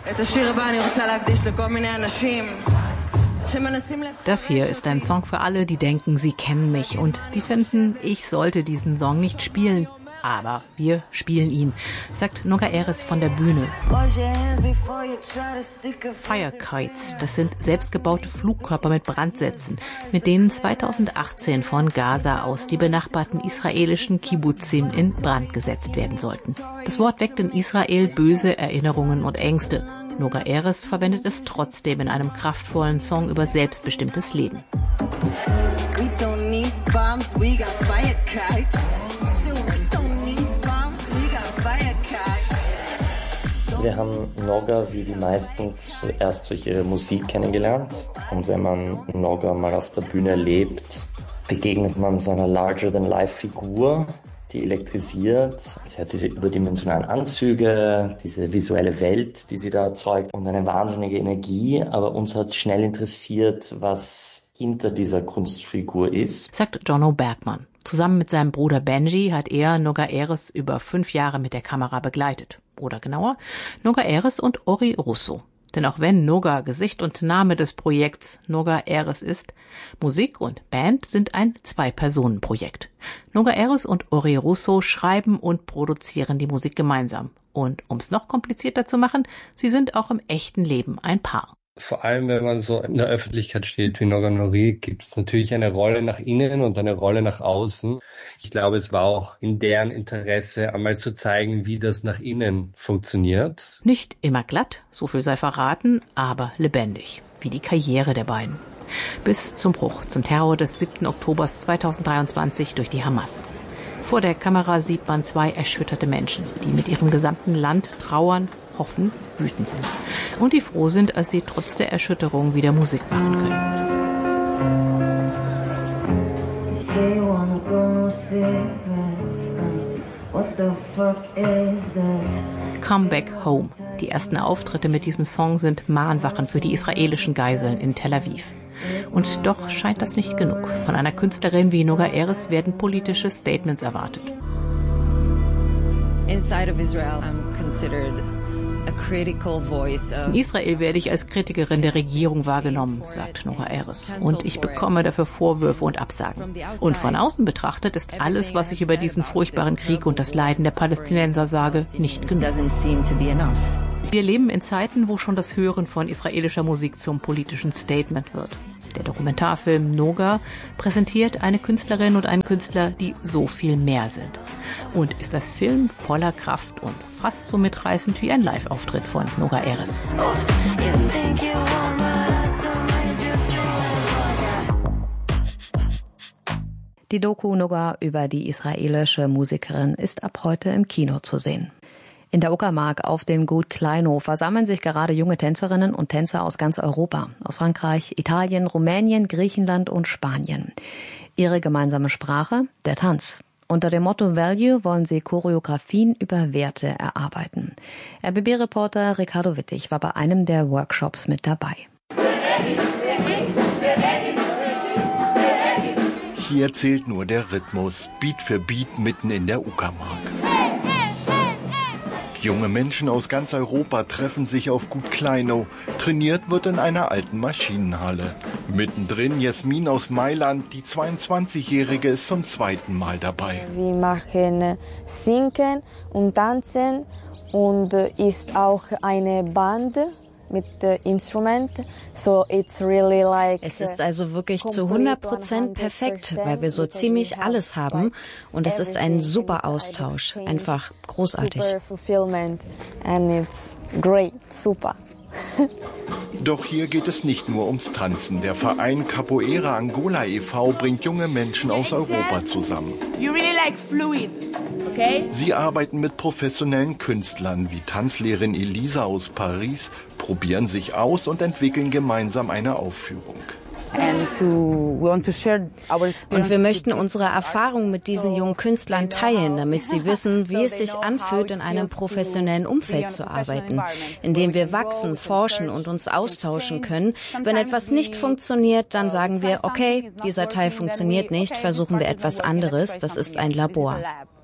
Das hier ist ein Song für alle, die denken, sie kennen mich und die finden, ich sollte diesen Song nicht spielen. Aber wir spielen ihn, sagt Noga Erez von der Bühne. Firekites, das sind selbstgebaute Flugkörper mit Brandsätzen, mit denen 2018 von Gaza aus die benachbarten israelischen Kibbutzim in Brand gesetzt werden sollten. Das Wort weckt in Israel böse Erinnerungen und Ängste. Noga Erez verwendet es trotzdem in einem kraftvollen Song über selbstbestimmtes Leben. Wir haben Noga wie die meisten zuerst durch ihre Musik kennengelernt. Und wenn man Noga mal auf der Bühne erlebt, begegnet man so einer Larger-than-Life-Figur, die elektrisiert. Sie hat diese überdimensionalen Anzüge, diese visuelle Welt, die sie da erzeugt und eine wahnsinnige Energie. Aber uns hat schnell interessiert, was hinter dieser Kunstfigur ist, sagt Jono Bergmann. Zusammen mit seinem Bruder Benji hat er Noga Erez über 5 Jahre mit der Kamera begleitet. Oder genauer, Noga Erez und Ori Russo. Denn auch wenn Noga Gesicht und Name des Projekts Noga Erez ist, Musik und Band sind ein 2-Personen-Projekt. Noga Erez und Ori Russo schreiben und produzieren die Musik gemeinsam. Und um es noch komplizierter zu machen, sie sind auch im echten Leben ein Paar. Vor allem, wenn man so in der Öffentlichkeit steht wie Noga Nouri, gibt es natürlich eine Rolle nach innen und eine Rolle nach außen. Ich glaube, es war auch in deren Interesse, einmal zu zeigen, wie das nach innen funktioniert. Nicht immer glatt, so viel sei verraten, aber lebendig, wie die Karriere der beiden. Bis zum Bruch, zum Terror des 7. Oktober 2023 durch die Hamas. Vor der Kamera sieht man 2 erschütterte Menschen, die mit ihrem gesamten Land trauern, hoffen, wütend sind. Und die froh sind, als sie trotz der Erschütterung wieder Musik machen können. say you wanna go, no cigarettes. What the fuck is this? Come Back Home. Die ersten Auftritte mit diesem Song sind Mahnwachen für die israelischen Geiseln in Tel Aviv. Und doch scheint das nicht genug. Von einer Künstlerin wie Noga Erez werden politische Statements erwartet. Inside of Israel, I'm considered a critical voice of... In Israel werde ich als Kritikerin der Regierung wahrgenommen, sagt Noga Erez. Und ich bekomme dafür Vorwürfe und Absagen. Und von außen betrachtet ist alles, was ich über diesen furchtbaren Krieg und das Leiden der Palästinenser sage, nicht genug. Wir leben in Zeiten, wo schon das Hören von israelischer Musik zum politischen Statement wird. Der Dokumentarfilm Noga präsentiert eine Künstlerin und einen Künstler, die so viel mehr sind. Und ist das Film voller Kraft und fast so mitreißend wie ein Live-Auftritt von Noga Erez. Die Doku Noga über die israelische Musikerin ist ab heute im Kino zu sehen. In der Uckermark auf dem Gut Kleinow versammeln sich gerade junge Tänzerinnen und Tänzer aus ganz Europa, aus Frankreich, Italien, Rumänien, Griechenland und Spanien. Ihre gemeinsame Sprache, der Tanz. Unter dem Motto Value wollen sie Choreografien über Werte erarbeiten. RBB-Reporter Ricardo Wittig war bei einem der Workshops mit dabei. Hier zählt nur der Rhythmus, Beat für Beat mitten in der Uckermark. Junge Menschen aus ganz Europa treffen sich auf Gut Kleinow. Trainiert wird in einer alten Maschinenhalle. Mittendrin Jasmin aus Mailand, die 22-Jährige, ist zum zweiten Mal dabei. Wir machen Singen und Tanzen und ist auch eine Band mit Instrument. So it's really like es ist also wirklich zu 100% perfekt, weil wir so ziemlich alles haben und es ist ein super Austausch, einfach großartig. Super fulfillment and it's great, super. Doch hier geht es nicht nur ums Tanzen. Der Verein Capoeira Angola e.V. bringt junge Menschen aus Europa zusammen. You really like fluid, okay? Sie arbeiten mit professionellen Künstlern wie Tanzlehrerin Elisa aus Paris, probieren sich aus und entwickeln gemeinsam eine Aufführung. Und wir möchten unsere Erfahrung mit diesen jungen Künstlern teilen, damit sie wissen, wie es sich anfühlt, in einem professionellen Umfeld zu arbeiten, in dem wir wachsen, forschen und uns austauschen können. Wenn etwas nicht funktioniert, dann sagen wir, okay, dieser Teil funktioniert nicht, versuchen wir etwas anderes. Das ist ein Labor.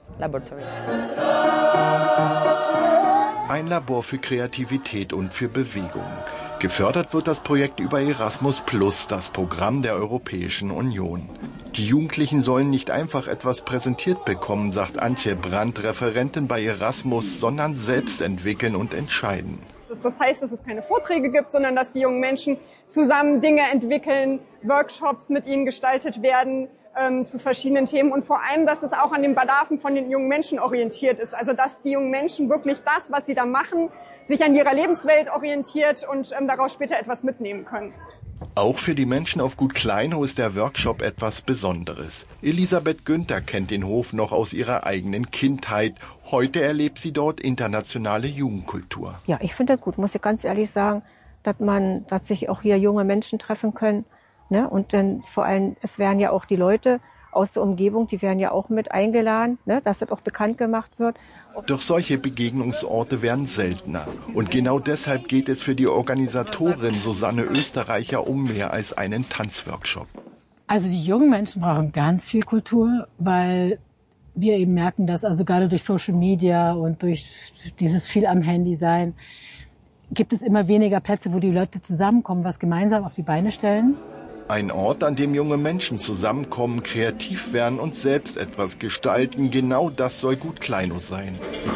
Ein Labor für Kreativität und für Bewegung. Gefördert wird das Projekt über Erasmus+, das Programm der Europäischen Union. Die Jugendlichen sollen nicht einfach etwas präsentiert bekommen, sagt Antje Brandt, Referentin bei Erasmus, sondern selbst entwickeln und entscheiden. Das heißt, dass es keine Vorträge gibt, sondern dass die jungen Menschen zusammen Dinge entwickeln, Workshops mit ihnen gestaltet werden zu verschiedenen Themen und vor allem, dass es auch an den Bedarfen von den jungen Menschen orientiert ist. Also dass die jungen Menschen wirklich das, was sie da machen, sich an ihrer Lebenswelt orientiert und daraus später etwas mitnehmen können. Auch für die Menschen auf Gut Kleinow ist der Workshop etwas Besonderes. Elisabeth Günther kennt den Hof noch aus ihrer eigenen Kindheit. Heute erlebt sie dort internationale Jugendkultur. Ja, ich finde das gut, muss ich ganz ehrlich sagen, dass sich auch hier junge Menschen treffen können. Ne? Und dann vor allem, es werden ja auch die Leute aus der Umgebung, die werden ja auch mit eingeladen, ne? Dass das auch bekannt gemacht wird. Doch solche Begegnungsorte werden seltener. Und genau deshalb geht es für die Organisatorin Susanne Österreicher um mehr als einen Tanzworkshop. Also die jungen Menschen brauchen ganz viel Kultur, weil wir eben merken, dass also gerade durch Social Media und durch dieses viel am Handy sein, gibt es immer weniger Plätze, wo die Leute zusammenkommen, was gemeinsam auf die Beine stellen. Ein Ort, an dem junge Menschen zusammenkommen, kreativ werden und selbst etwas gestalten. Genau das soll Gut Kleinow sein.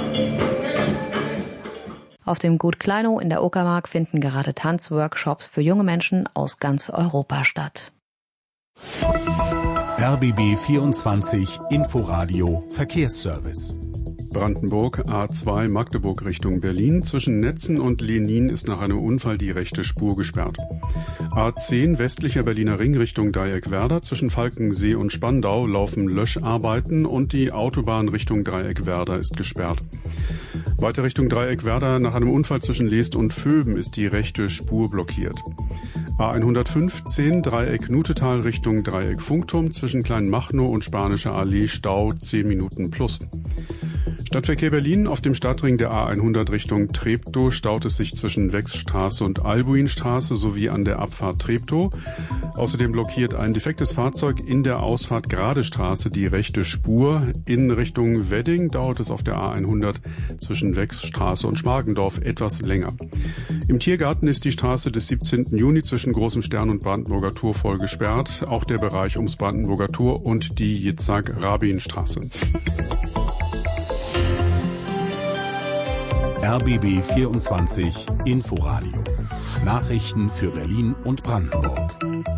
Auf dem Gut Kleinow in der Uckermark finden gerade Tanzworkshops für junge Menschen aus ganz Europa statt. RBB 24 Inforadio Verkehrsservice. Brandenburg, A2 Magdeburg Richtung Berlin. Zwischen Netzen und Lenin ist nach einem Unfall die rechte Spur gesperrt. A10 westlicher Berliner Ring Richtung Dreieckwerder. Zwischen Falkensee und Spandau laufen Löscharbeiten und die Autobahn Richtung Dreieckwerder ist gesperrt. Weiter Richtung Dreieckwerder nach einem Unfall zwischen Leest und Vöben ist die rechte Spur blockiert. A115 Dreieck Nutetal Richtung Dreieck Funkturm zwischen Kleinmachnow und Spanischer Allee Stau 10 Minuten plus. Stadtverkehr Berlin: auf dem Stadtring der A100 Richtung Treptow staut es sich zwischen Wechsstraße und Albuinstraße sowie an der Abfahrt Treptow. Außerdem blockiert ein defektes Fahrzeug in der Ausfahrt Gradestraße die rechte Spur. In Richtung Wedding dauert es auf der A100 zwischen Wechsstraße und Schmargendorf etwas länger. Im Tiergarten ist die Straße des 17. Juni zwischen Großem Stern und Brandenburger Tor voll gesperrt. Auch der Bereich ums Brandenburger Tor und die Jitzak-Rabin-Straße. RBB 24 Inforadio. Nachrichten für Berlin und Brandenburg.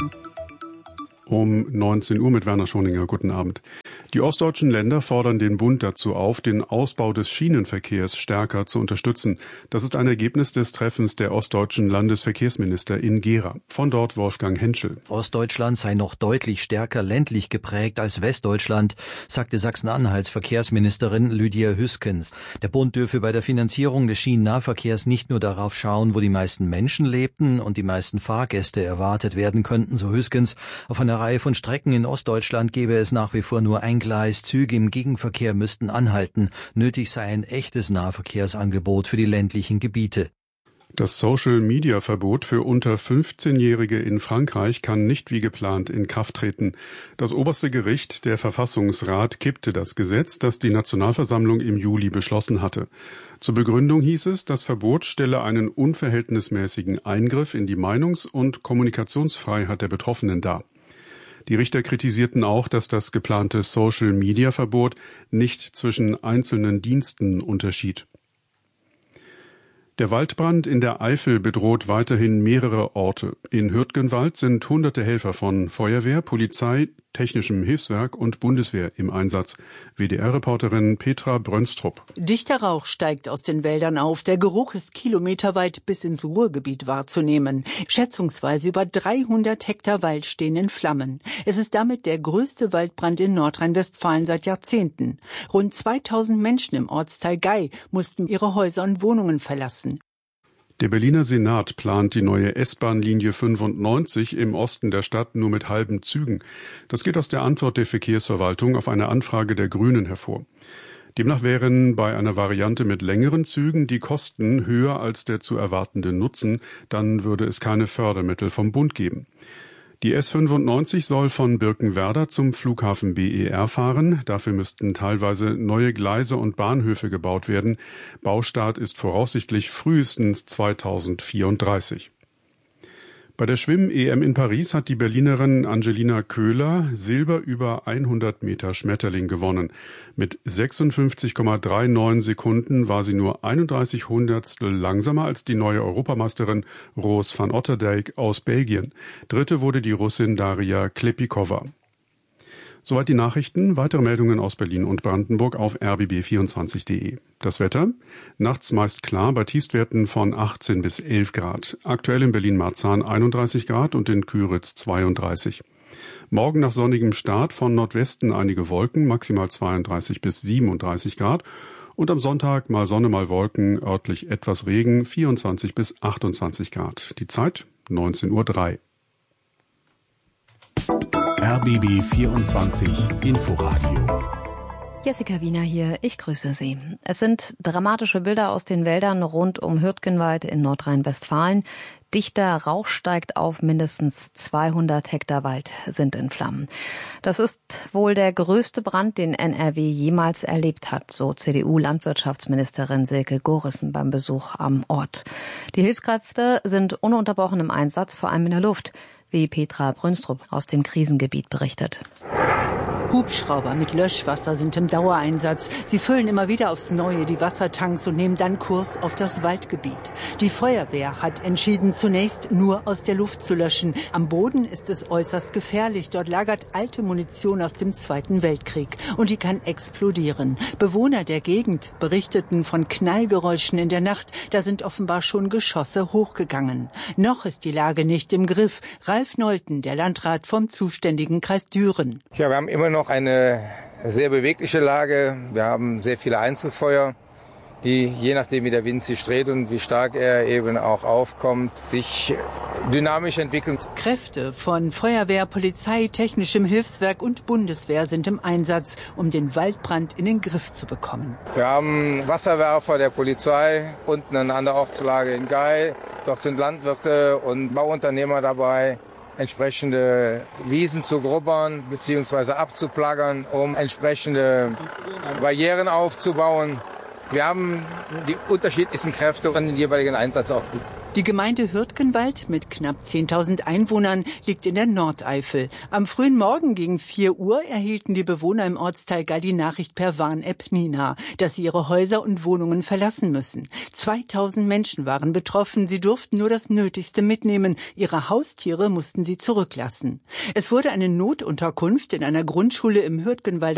Um 19 Uhr mit Werner Schoninger. Guten Abend. Die ostdeutschen Länder fordern den Bund dazu auf, den Ausbau des Schienenverkehrs stärker zu unterstützen. Das ist ein Ergebnis des Treffens der ostdeutschen Landesverkehrsminister in Gera. Von dort Wolfgang Henschel. Ostdeutschland sei noch deutlich stärker ländlich geprägt als Westdeutschland, sagte Sachsen-Anhalts Verkehrsministerin Lydia Hüskens. Der Bund dürfe bei der Finanzierung des Schienennahverkehrs nicht nur darauf schauen, wo die meisten Menschen lebten und die meisten Fahrgäste erwartet werden könnten, so Hüskens. Auf einer Reihe von Strecken in Ostdeutschland gäbe es nach wie vor nur ein Gleis, Züge im Gegenverkehr müssten anhalten. Nötig sei ein echtes Nahverkehrsangebot für die ländlichen Gebiete. Das Social-Media-Verbot für unter 15-Jährige in Frankreich kann nicht wie geplant in Kraft treten. Das oberste Gericht, der Verfassungsrat, kippte das Gesetz, das die Nationalversammlung im Juli beschlossen hatte. Zur Begründung hieß es, das Verbot stelle einen unverhältnismäßigen Eingriff in die Meinungs- und Kommunikationsfreiheit der Betroffenen dar. Die Richter kritisierten auch, dass das geplante Social-Media-Verbot nicht zwischen einzelnen Diensten unterschied. Der Waldbrand in der Eifel bedroht weiterhin mehrere Orte. In Hürtgenwald sind hunderte Helfer von Feuerwehr, Polizei, Technischem Hilfswerk und Bundeswehr im Einsatz. WDR-Reporterin Petra Brönstrup. Dichter Rauch steigt aus den Wäldern auf. Der Geruch ist kilometerweit bis ins Ruhrgebiet wahrzunehmen. Schätzungsweise über 300 Hektar Wald stehen in Flammen. Es ist damit der größte Waldbrand in Nordrhein-Westfalen seit Jahrzehnten. Rund 2000 Menschen im Ortsteil Gei mussten ihre Häuser und Wohnungen verlassen. Der Berliner Senat plant die neue S-Bahn-Linie 95 im Osten der Stadt nur mit halben Zügen. Das geht aus der Antwort der Verkehrsverwaltung auf eine Anfrage der Grünen hervor. Demnach wären bei einer Variante mit längeren Zügen die Kosten höher als der zu erwartende Nutzen. Dann würde es keine Fördermittel vom Bund geben. Die S95 soll von Birkenwerder zum Flughafen BER fahren. Dafür müssten teilweise neue Gleise und Bahnhöfe gebaut werden. Baustart ist voraussichtlich frühestens 2034. Bei der Schwimm-EM in Paris hat die Berlinerin Angelina Köhler Silber über 100 Meter Schmetterling gewonnen. Mit 56,39 Sekunden war sie nur 31 Hundertstel langsamer als die neue Europameisterin Roos van Otterdijk aus Belgien. Dritte wurde die Russin Daria Klepikova. Soweit die Nachrichten. Weitere Meldungen aus Berlin und Brandenburg auf rbb24.de. Das Wetter: nachts meist klar bei Tiefstwerten von 18 bis 11 Grad. Aktuell in Berlin-Marzahn 31 Grad und in Küritz 32. Morgen nach sonnigem Start von Nordwesten einige Wolken, maximal 32 bis 37 Grad. Und am Sonntag mal Sonne, mal Wolken, örtlich etwas Regen, 24 bis 28 Grad. Die Zeit 19:03 Uhr. RBB 24 Inforadio. Jessica Wiener hier, ich grüße Sie. Es sind dramatische Bilder aus den Wäldern rund um Hürtgenwald in Nordrhein-Westfalen. Dichter Rauch steigt auf, mindestens 200 Hektar Wald sind in Flammen. Das ist wohl der größte Brand, den NRW jemals erlebt hat, so CDU-Landwirtschaftsministerin Silke Gorissen beim Besuch am Ort. Die Hilfskräfte sind ununterbrochen im Einsatz, vor allem in der Luft, wie Petra Brönstrup aus dem Krisengebiet berichtet. Hubschrauber mit Löschwasser sind im Dauereinsatz. Sie füllen immer wieder aufs Neue die Wassertanks und nehmen dann Kurs auf das Waldgebiet. Die Feuerwehr hat entschieden, zunächst nur aus der Luft zu löschen. Am Boden ist es äußerst gefährlich. Dort lagert alte Munition aus dem Zweiten Weltkrieg und die kann explodieren. Bewohner der Gegend berichteten von Knallgeräuschen in der Nacht. Da sind offenbar schon Geschosse hochgegangen. Noch ist die Lage nicht im Griff. Ralf Nolten, der Landrat vom zuständigen Kreis Düren. Ja, wir haben immer noch eine sehr bewegliche Lage. Wir haben sehr viele Einzelfeuer. die, je nachdem wie der Wind sich dreht und wie stark er eben auch aufkommt, sich dynamisch entwickeln. Kräfte von Feuerwehr, Polizei, Technischem Hilfswerk und Bundeswehr sind im Einsatz, um den Waldbrand in den Griff zu bekommen. Wir haben Wasserwerfer der Polizei unten an der Ortslage in Gay. Dort sind Landwirte und Bauunternehmer dabei, entsprechende Wiesen zu grubbern bzw. abzuplaggern, um entsprechende Barrieren aufzubauen. Wir haben die unterschiedlichsten Kräfte und den jeweiligen Einsatz auch. Die Gemeinde Hürtgenwald mit knapp 10.000 Einwohnern liegt in der Nordeifel. Am frühen Morgen gegen 4 Uhr erhielten die Bewohner im Ortsteil Gall die Nachricht per Warn-App Nina, dass sie ihre Häuser und Wohnungen verlassen müssen. 2.000 Menschen waren betroffen. Sie durften nur das Nötigste mitnehmen. Ihre Haustiere mussten sie zurücklassen. Es wurde eine Notunterkunft in einer Grundschule im Hürtgenwalder